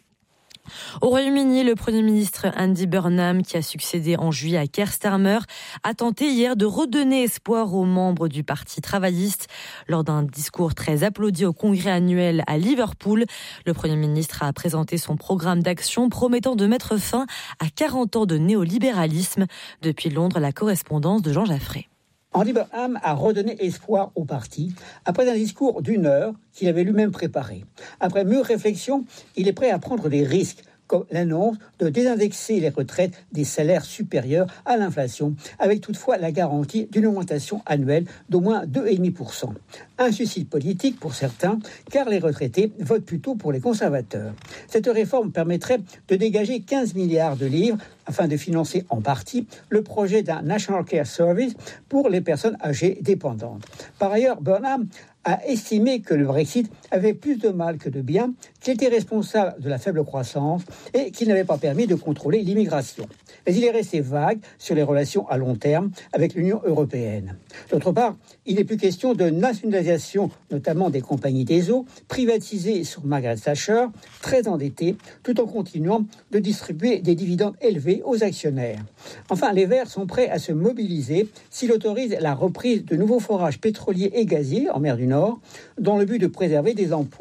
Au Royaume-Uni, le Premier ministre Andy Burnham, qui a succédé en juillet à Keir Starmer, a tenté hier de redonner espoir aux membres du Parti travailliste. Lors d'un discours très applaudi au congrès annuel à Liverpool, le Premier ministre a présenté son programme d'action promettant de mettre fin à quarante ans de néolibéralisme. Depuis Londres, la correspondance de Jean Jaffré. Andy Burnham a redonné espoir au parti après un discours d'une heure qu'il avait lui-même préparé. Après mûre réflexion, il est prêt à prendre des risques, comme l'annonce de désindexer les retraites des salaires supérieurs à l'inflation, avec toutefois la garantie d'une augmentation annuelle d'au moins deux virgule cinq pour cent. Un suicide politique pour certains, car les retraités votent plutôt pour les conservateurs. Cette réforme permettrait de dégager quinze milliards de livres afin de financer en partie le projet d'un National Care Service pour les personnes âgées dépendantes. Par ailleurs, Burnham a estimé que le Brexit avait plus de mal que de bien, qu'il était responsable de la faible croissance et qu'il n'avait pas permis de contrôler l'immigration. Mais il est resté vague sur les relations à long terme avec l'Union européenne. D'autre part, il n'est plus question de nationalisation, notamment des compagnies des eaux, privatisées sur Margaret Thatcher, très endettée, tout en continuant de distribuer des dividendes élevés aux actionnaires. Enfin, les Verts sont prêts à se mobiliser s'il autorise la reprise de nouveaux forages pétroliers et gaziers en mer du Nord, dans le but de préserver des emplois.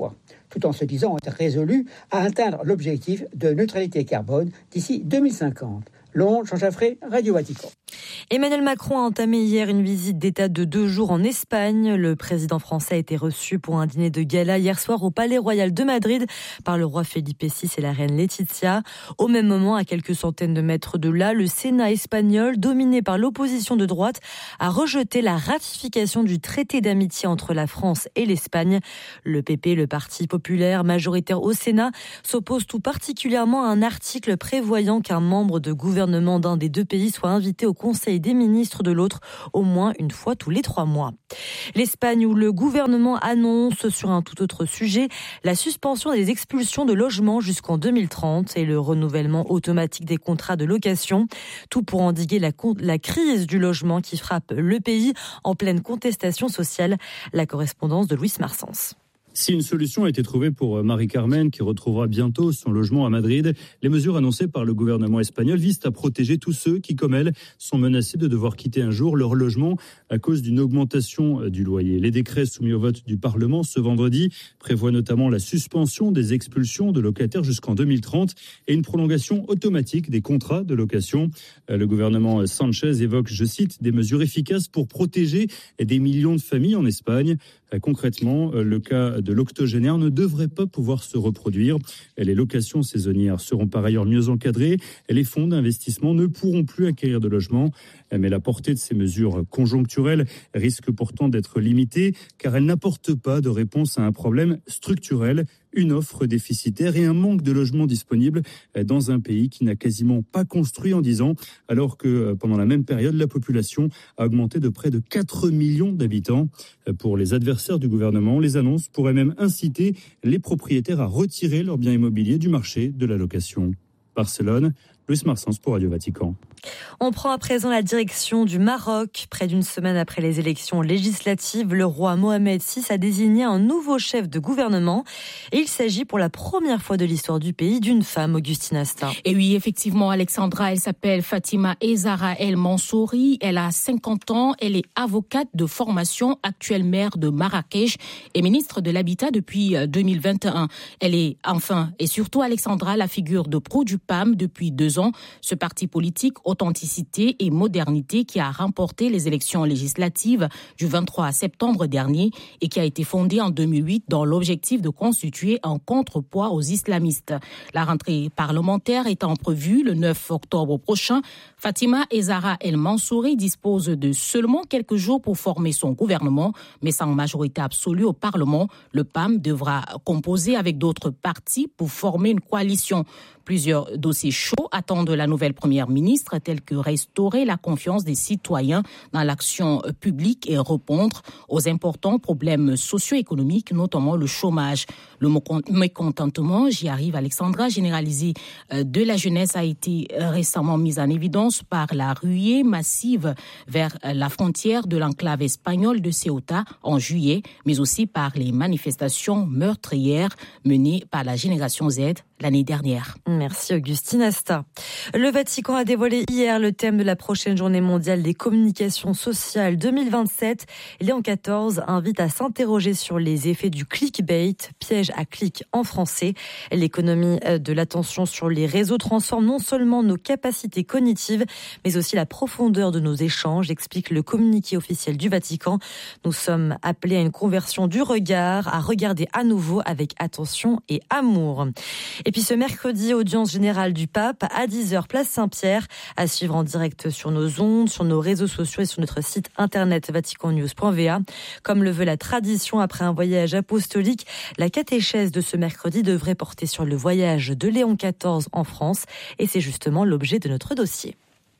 tout en se disant résolu à atteindre l'objectif de neutralité carbone d'ici deux mille cinquante. Londres, Jean Jaffré, Radio Vatican. Emmanuel Macron a entamé hier une visite d'État de deux jours en Espagne. Le président français a été reçu pour un dîner de gala hier soir au Palais Royal de Madrid par le roi Felipe six et la reine Laetitia. Au même moment, à quelques centaines de mètres de là, le Sénat espagnol, dominé par l'opposition de droite, a rejeté la ratification du traité d'amitié entre la France et l'Espagne. Le P P, le Parti populaire majoritaire au Sénat, s'oppose tout particulièrement à un article prévoyant qu'un membre de gouvernement d'un des deux pays soit invité au Conseil des ministres de l'autre au moins une fois tous les trois mois. L'Espagne, où le gouvernement annonce sur un tout autre sujet la suspension des expulsions de logements jusqu'en deux mille trente et le renouvellement automatique des contrats de location. Tout pour endiguer la, la crise du logement qui frappe le pays en pleine contestation sociale. La correspondance de Luis Marsens. Si une solution a été trouvée pour Marie-Carmen, qui retrouvera bientôt son logement à Madrid, les mesures annoncées par le gouvernement espagnol visent à protéger tous ceux qui, comme elle, sont menacés de devoir quitter un jour leur logement à cause d'une augmentation du loyer. Les décrets soumis au vote du Parlement ce vendredi prévoient notamment la suspension des expulsions de locataires jusqu'en deux mille trente et une prolongation automatique des contrats de location. Le gouvernement Sanchez évoque, je cite, des mesures efficaces pour protéger des millions de familles en Espagne. Concrètement, le cas de l'octogénaire ne devrait pas pouvoir se reproduire. Les locations saisonnières seront par ailleurs mieux encadrées. Les fonds d'investissement ne pourront plus acquérir de logements. Mais la portée de ces mesures conjoncturelles risque pourtant d'être limitée car elles n'apportent pas de réponse à un problème structurel, une offre déficitaire et un manque de logements disponibles dans un pays qui n'a quasiment pas construit en dix ans, alors que pendant la même période, la population a augmenté de près de quatre millions d'habitants. Pour les adversaires du gouvernement, les annonces pourraient même inciter les propriétaires à retirer leurs biens immobiliers du marché de la location. Barcelone, Luis Marsens pour Radio Vatican. On prend à présent la direction du Maroc. Près d'une semaine après les élections législatives, le roi Mohamed six a désigné un nouveau chef de gouvernement. Et il s'agit pour la première fois de l'histoire du pays d'une femme, Augustine Asta. Et oui, effectivement, Alexandra, elle s'appelle Fatima Ezara El Mansouri. Elle a cinquante ans. Elle est avocate de formation, actuelle maire de Marrakech et ministre de l'Habitat depuis deux mille vingt et un. Elle est enfin et surtout, Alexandra, la figure de proue du P A M depuis deux ans. Ce parti politique authenticité et modernité qui a remporté les élections législatives du vingt-trois septembre dernier et qui a été fondé en deux mille huit dans l'objectif de constituer un contrepoids aux islamistes. La rentrée parlementaire étant prévue le neuf octobre prochain, Fatima Ezara El Mansouri dispose de seulement quelques jours pour former son gouvernement, mais sans majorité absolue au Parlement. Le P A M devra composer avec d'autres partis pour former une coalition. Plusieurs dossiers chauds attendent la nouvelle première ministre, tels que restaurer la confiance des citoyens dans l'action publique et répondre aux importants problèmes socio-économiques, notamment le chômage. Le mécontentement, j'y arrive Alexandra, généralisé de la jeunesse a été récemment mis en évidence par la ruée massive vers la frontière de l'enclave espagnole de Ceuta en juillet, mais aussi par les manifestations meurtrières menées par la génération Z l'année dernière. Merci Augustine Asta. Le Vatican a dévoilé hier le thème de la prochaine journée mondiale des communications sociales deux mille vingt-sept. Léon quatorze invite à s'interroger sur les effets du clickbait, piège à clic en français. L'économie de l'attention sur les réseaux transforme non seulement nos capacités cognitives, mais aussi la profondeur de nos échanges, explique le communiqué officiel du Vatican. Nous sommes appelés à une conversion du regard, à regarder à nouveau avec attention et amour. Et puis ce mercredi, audience générale du pape à dix heures, place Saint-Pierre, à suivre en direct sur nos ondes, sur nos réseaux sociaux et sur notre site internet vatican news point v a. Comme le veut la tradition après un voyage apostolique, la catéchèse de ce mercredi devrait porter sur le voyage de Léon quatorze en France et c'est justement l'objet de notre dossier.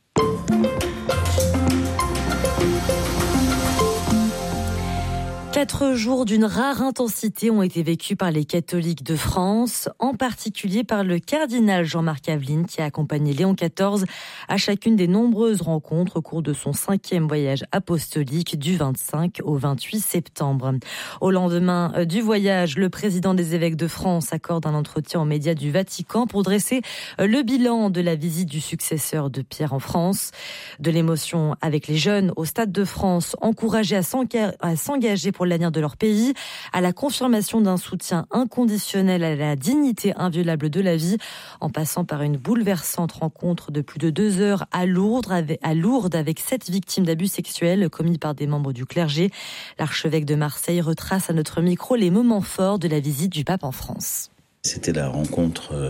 Quatre jours d'une rare intensité ont été vécus par les catholiques de France, en particulier par le cardinal Jean-Marc Aveline qui a accompagné Léon quatorze à chacune des nombreuses rencontres au cours de son cinquième voyage apostolique du vingt-cinq au vingt-huit septembre. Au lendemain du voyage, le président des évêques de France accorde un entretien aux médias du Vatican pour dresser le bilan de la visite du successeur de Pierre en France. De l'émotion avec les jeunes au Stade de France, encouragés à s'engager pour la l'avenir de leur pays, à la confirmation d'un soutien inconditionnel à la dignité inviolable de la vie, en passant par une bouleversante rencontre de plus de deux heures à Lourdes avec, à Lourdes avec sept victimes d'abus sexuels commis par des membres du clergé. L'archevêque de Marseille retrace à notre micro les moments forts de la visite du pape en France. C'était la rencontre euh,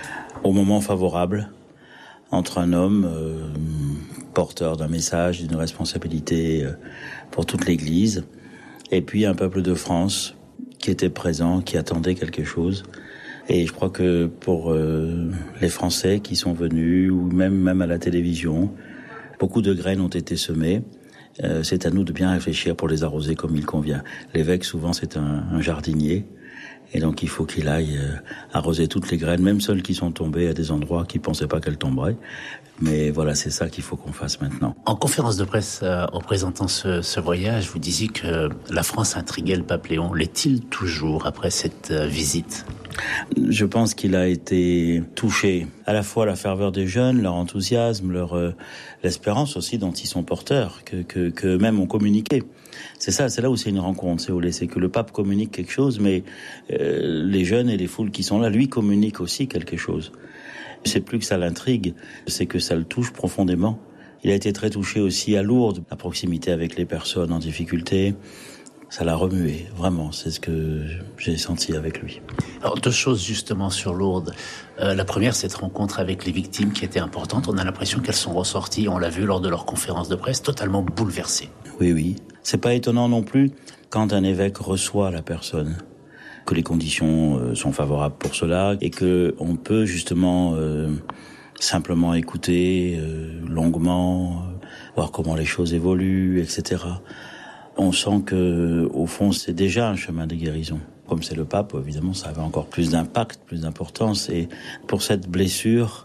au moment favorable entre un homme euh, porteur d'un message, d'une responsabilité euh, pour toute l'Église, et puis un peuple de France qui était présent, qui attendait quelque chose. Et je crois que pour euh, les Français qui sont venus, ou même, même à la télévision, beaucoup de graines ont été semées. Euh, c'est à nous de bien réfléchir pour les arroser comme il convient. L'évêque, souvent, c'est un, un jardinier. Et donc, il faut qu'il aille euh, arroser toutes les graines, même celles qui sont tombées à des endroits qui ne pensaient pas qu'elles tomberaient. Mais voilà, c'est ça qu'il faut qu'on fasse maintenant. En conférence de presse, euh, en présentant ce, ce voyage, vous disiez que la France intriguait le pape Léon. L'est-il toujours après cette euh, visite ? Je pense qu'il a été touché à la fois la ferveur des jeunes, leur enthousiasme, leur euh, l'espérance aussi dont ils sont porteurs, que que que même ont communiqué. C'est ça, c'est là où c'est une rencontre, c'est où c'est que le pape communique quelque chose, mais euh, les jeunes et les foules qui sont là, lui communiquent aussi quelque chose. C'est plus que ça l'intrigue, c'est que ça le touche profondément. Il a été très touché aussi à Lourdes, la proximité avec les personnes en difficulté. Ça l'a remué, vraiment, c'est ce que j'ai senti avec lui. Alors, deux choses justement sur Lourdes. Euh, la première, cette rencontre avec les victimes qui était importante. On a l'impression qu'elles sont ressorties, on l'a vu lors de leur conférence de presse, totalement bouleversées. Oui, oui. C'est pas étonnant non plus quand un évêque reçoit la personne, que les conditions euh, sont favorables pour cela et que on peut justement euh, simplement écouter euh, longuement, euh, voir comment les choses évoluent, et cetera. On sent que, au fond, c'est déjà un chemin de guérison. Comme c'est le pape, évidemment, ça avait encore plus d'impact, plus d'importance. Et pour cette blessure,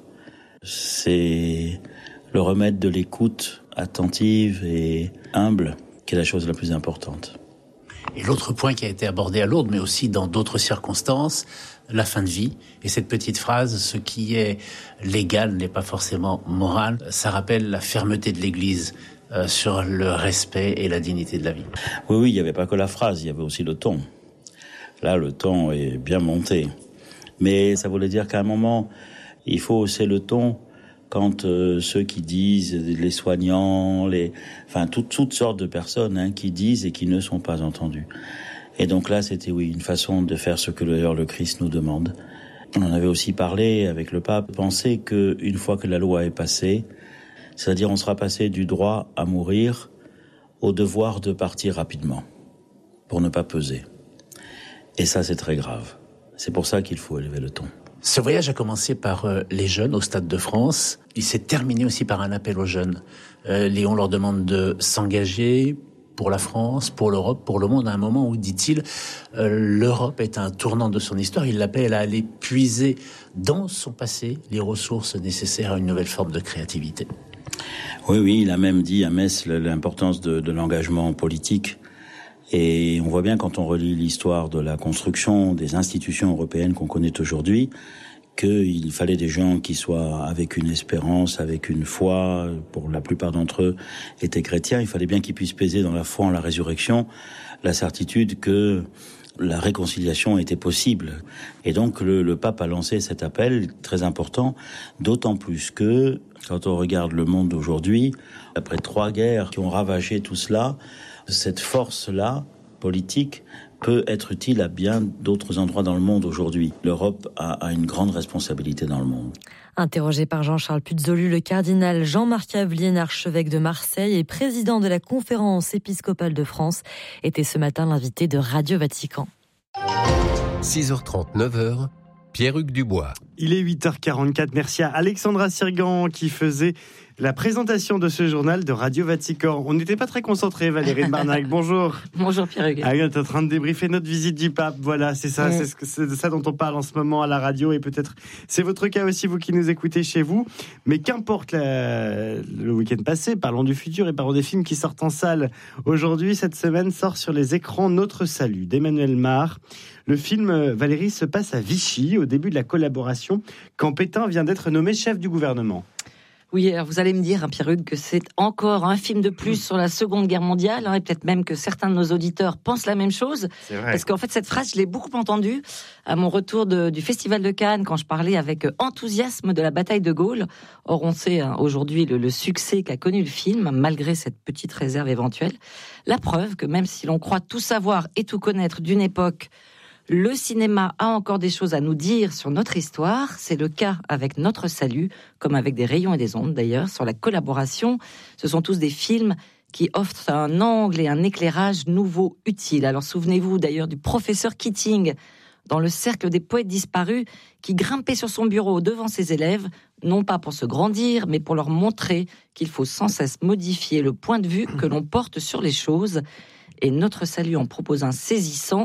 c'est le remède de l'écoute attentive et humble qui est la chose la plus importante. Et l'autre point qui a été abordé à Lourdes, mais aussi dans d'autres circonstances, la fin de vie. Et cette petite phrase, ce qui est légal n'est pas forcément moral. Ça rappelle la fermeté de l'Église euh, sur le respect et la dignité de la vie. Oui, oui, il n'y avait pas que la phrase, il y avait aussi le ton. Là, le ton est bien monté. Mais ça voulait dire qu'à un moment, il faut hausser le ton quand euh, ceux qui disent, les soignants, les, enfin toutes, toutes sortes de personnes hein, qui disent et qui ne sont pas entendus. Et donc là, c'était oui une façon de faire ce que d'ailleurs le Christ nous demande. On en avait aussi parlé avec le pape. Penser qu'une fois que la loi est passée, c'est-à-dire on sera passé du droit à mourir au devoir de partir rapidement pour ne pas peser. Et ça, c'est très grave. C'est pour ça qu'il faut élever le ton. Ce voyage a commencé par euh, les jeunes au Stade de France. Il s'est terminé aussi par un appel aux jeunes. Euh, Léon leur demande de s'engager pour la France, pour l'Europe, pour le monde, à un moment où, dit-il, euh, l'Europe est un tournant de son histoire. Il l'appelle à aller puiser dans son passé les ressources nécessaires à une nouvelle forme de créativité. Oui, oui, il a même dit à Metz l'importance de, de l'engagement politique. Et on voit bien quand on relit l'histoire de la construction des institutions européennes qu'on connaît aujourd'hui, qu'il fallait des gens qui soient avec une espérance, avec une foi, pour la plupart d'entre eux étaient chrétiens, il fallait bien qu'ils puissent peser dans la foi en la résurrection, la certitude que la réconciliation était possible. Et donc le, le pape a lancé cet appel très important, d'autant plus que, quand on regarde le monde d'aujourd'hui, après trois guerres qui ont ravagé tout cela, cette force-là, politique, peut être utile à bien d'autres endroits dans le monde aujourd'hui. L'Europe a, a une grande responsabilité dans le monde. Interrogé par Jean-Charles Puzolu, le cardinal Jean-Marc Aveline, archevêque de Marseille et président de la Conférence épiscopale de France, était ce matin l'invité de Radio Vatican. six heures trente, neuf heures, Pierre-Hugues Dubois. Il est huit heures quarante-quatre. Merci à Alexandra Sirgan qui faisait la présentation de ce journal de Radio Vatican. On n'était pas très concentrés, Valérie de Barnac. Bonjour. Bonjour Pierre-Hugues. Ah, tu es en train de débriefer notre visite du pape. Voilà, c'est ça, mmh. c'est, ce que, c'est de ça dont on parle en ce moment à la radio et peut-être c'est votre cas aussi, vous qui nous écoutez chez vous. Mais qu'importe la, le week-end passé, parlons du futur et parlons des films qui sortent en salle. Aujourd'hui, cette semaine, sort sur les écrans Notre Salut d'Emmanuel Mar. Le film, Valérie, se passe à Vichy au début de la collaboration quand Pétain vient d'être nommé chef du gouvernement. Oui, alors vous allez me dire, hein, Pierre-Hugues, que c'est encore un film de plus sur la Seconde Guerre mondiale, hein, et peut-être même que certains de nos auditeurs pensent la même chose. C'est vrai. Parce qu'en fait, cette phrase, je l'ai beaucoup entendue à mon retour de, du Festival de Cannes, quand je parlais avec enthousiasme de la bataille de Gaulle. Or, on sait hein, aujourd'hui le, le succès qu'a connu le film, malgré cette petite réserve éventuelle. La preuve que même si l'on croit tout savoir et tout connaître d'une époque, le cinéma a encore des choses à nous dire sur notre histoire. C'est le cas avec Notre Salut, comme avec Des Rayons et des Ondes d'ailleurs, sur la collaboration. Ce sont tous des films qui offrent un angle et un éclairage nouveau, utile. Alors souvenez-vous d'ailleurs du professeur Keating dans Le Cercle des Poètes Disparus, qui grimpait sur son bureau devant ses élèves, non pas pour se grandir, mais pour leur montrer qu'il faut sans cesse modifier le point de vue que l'on porte sur les choses. Et Notre Salut en propose un saisissant.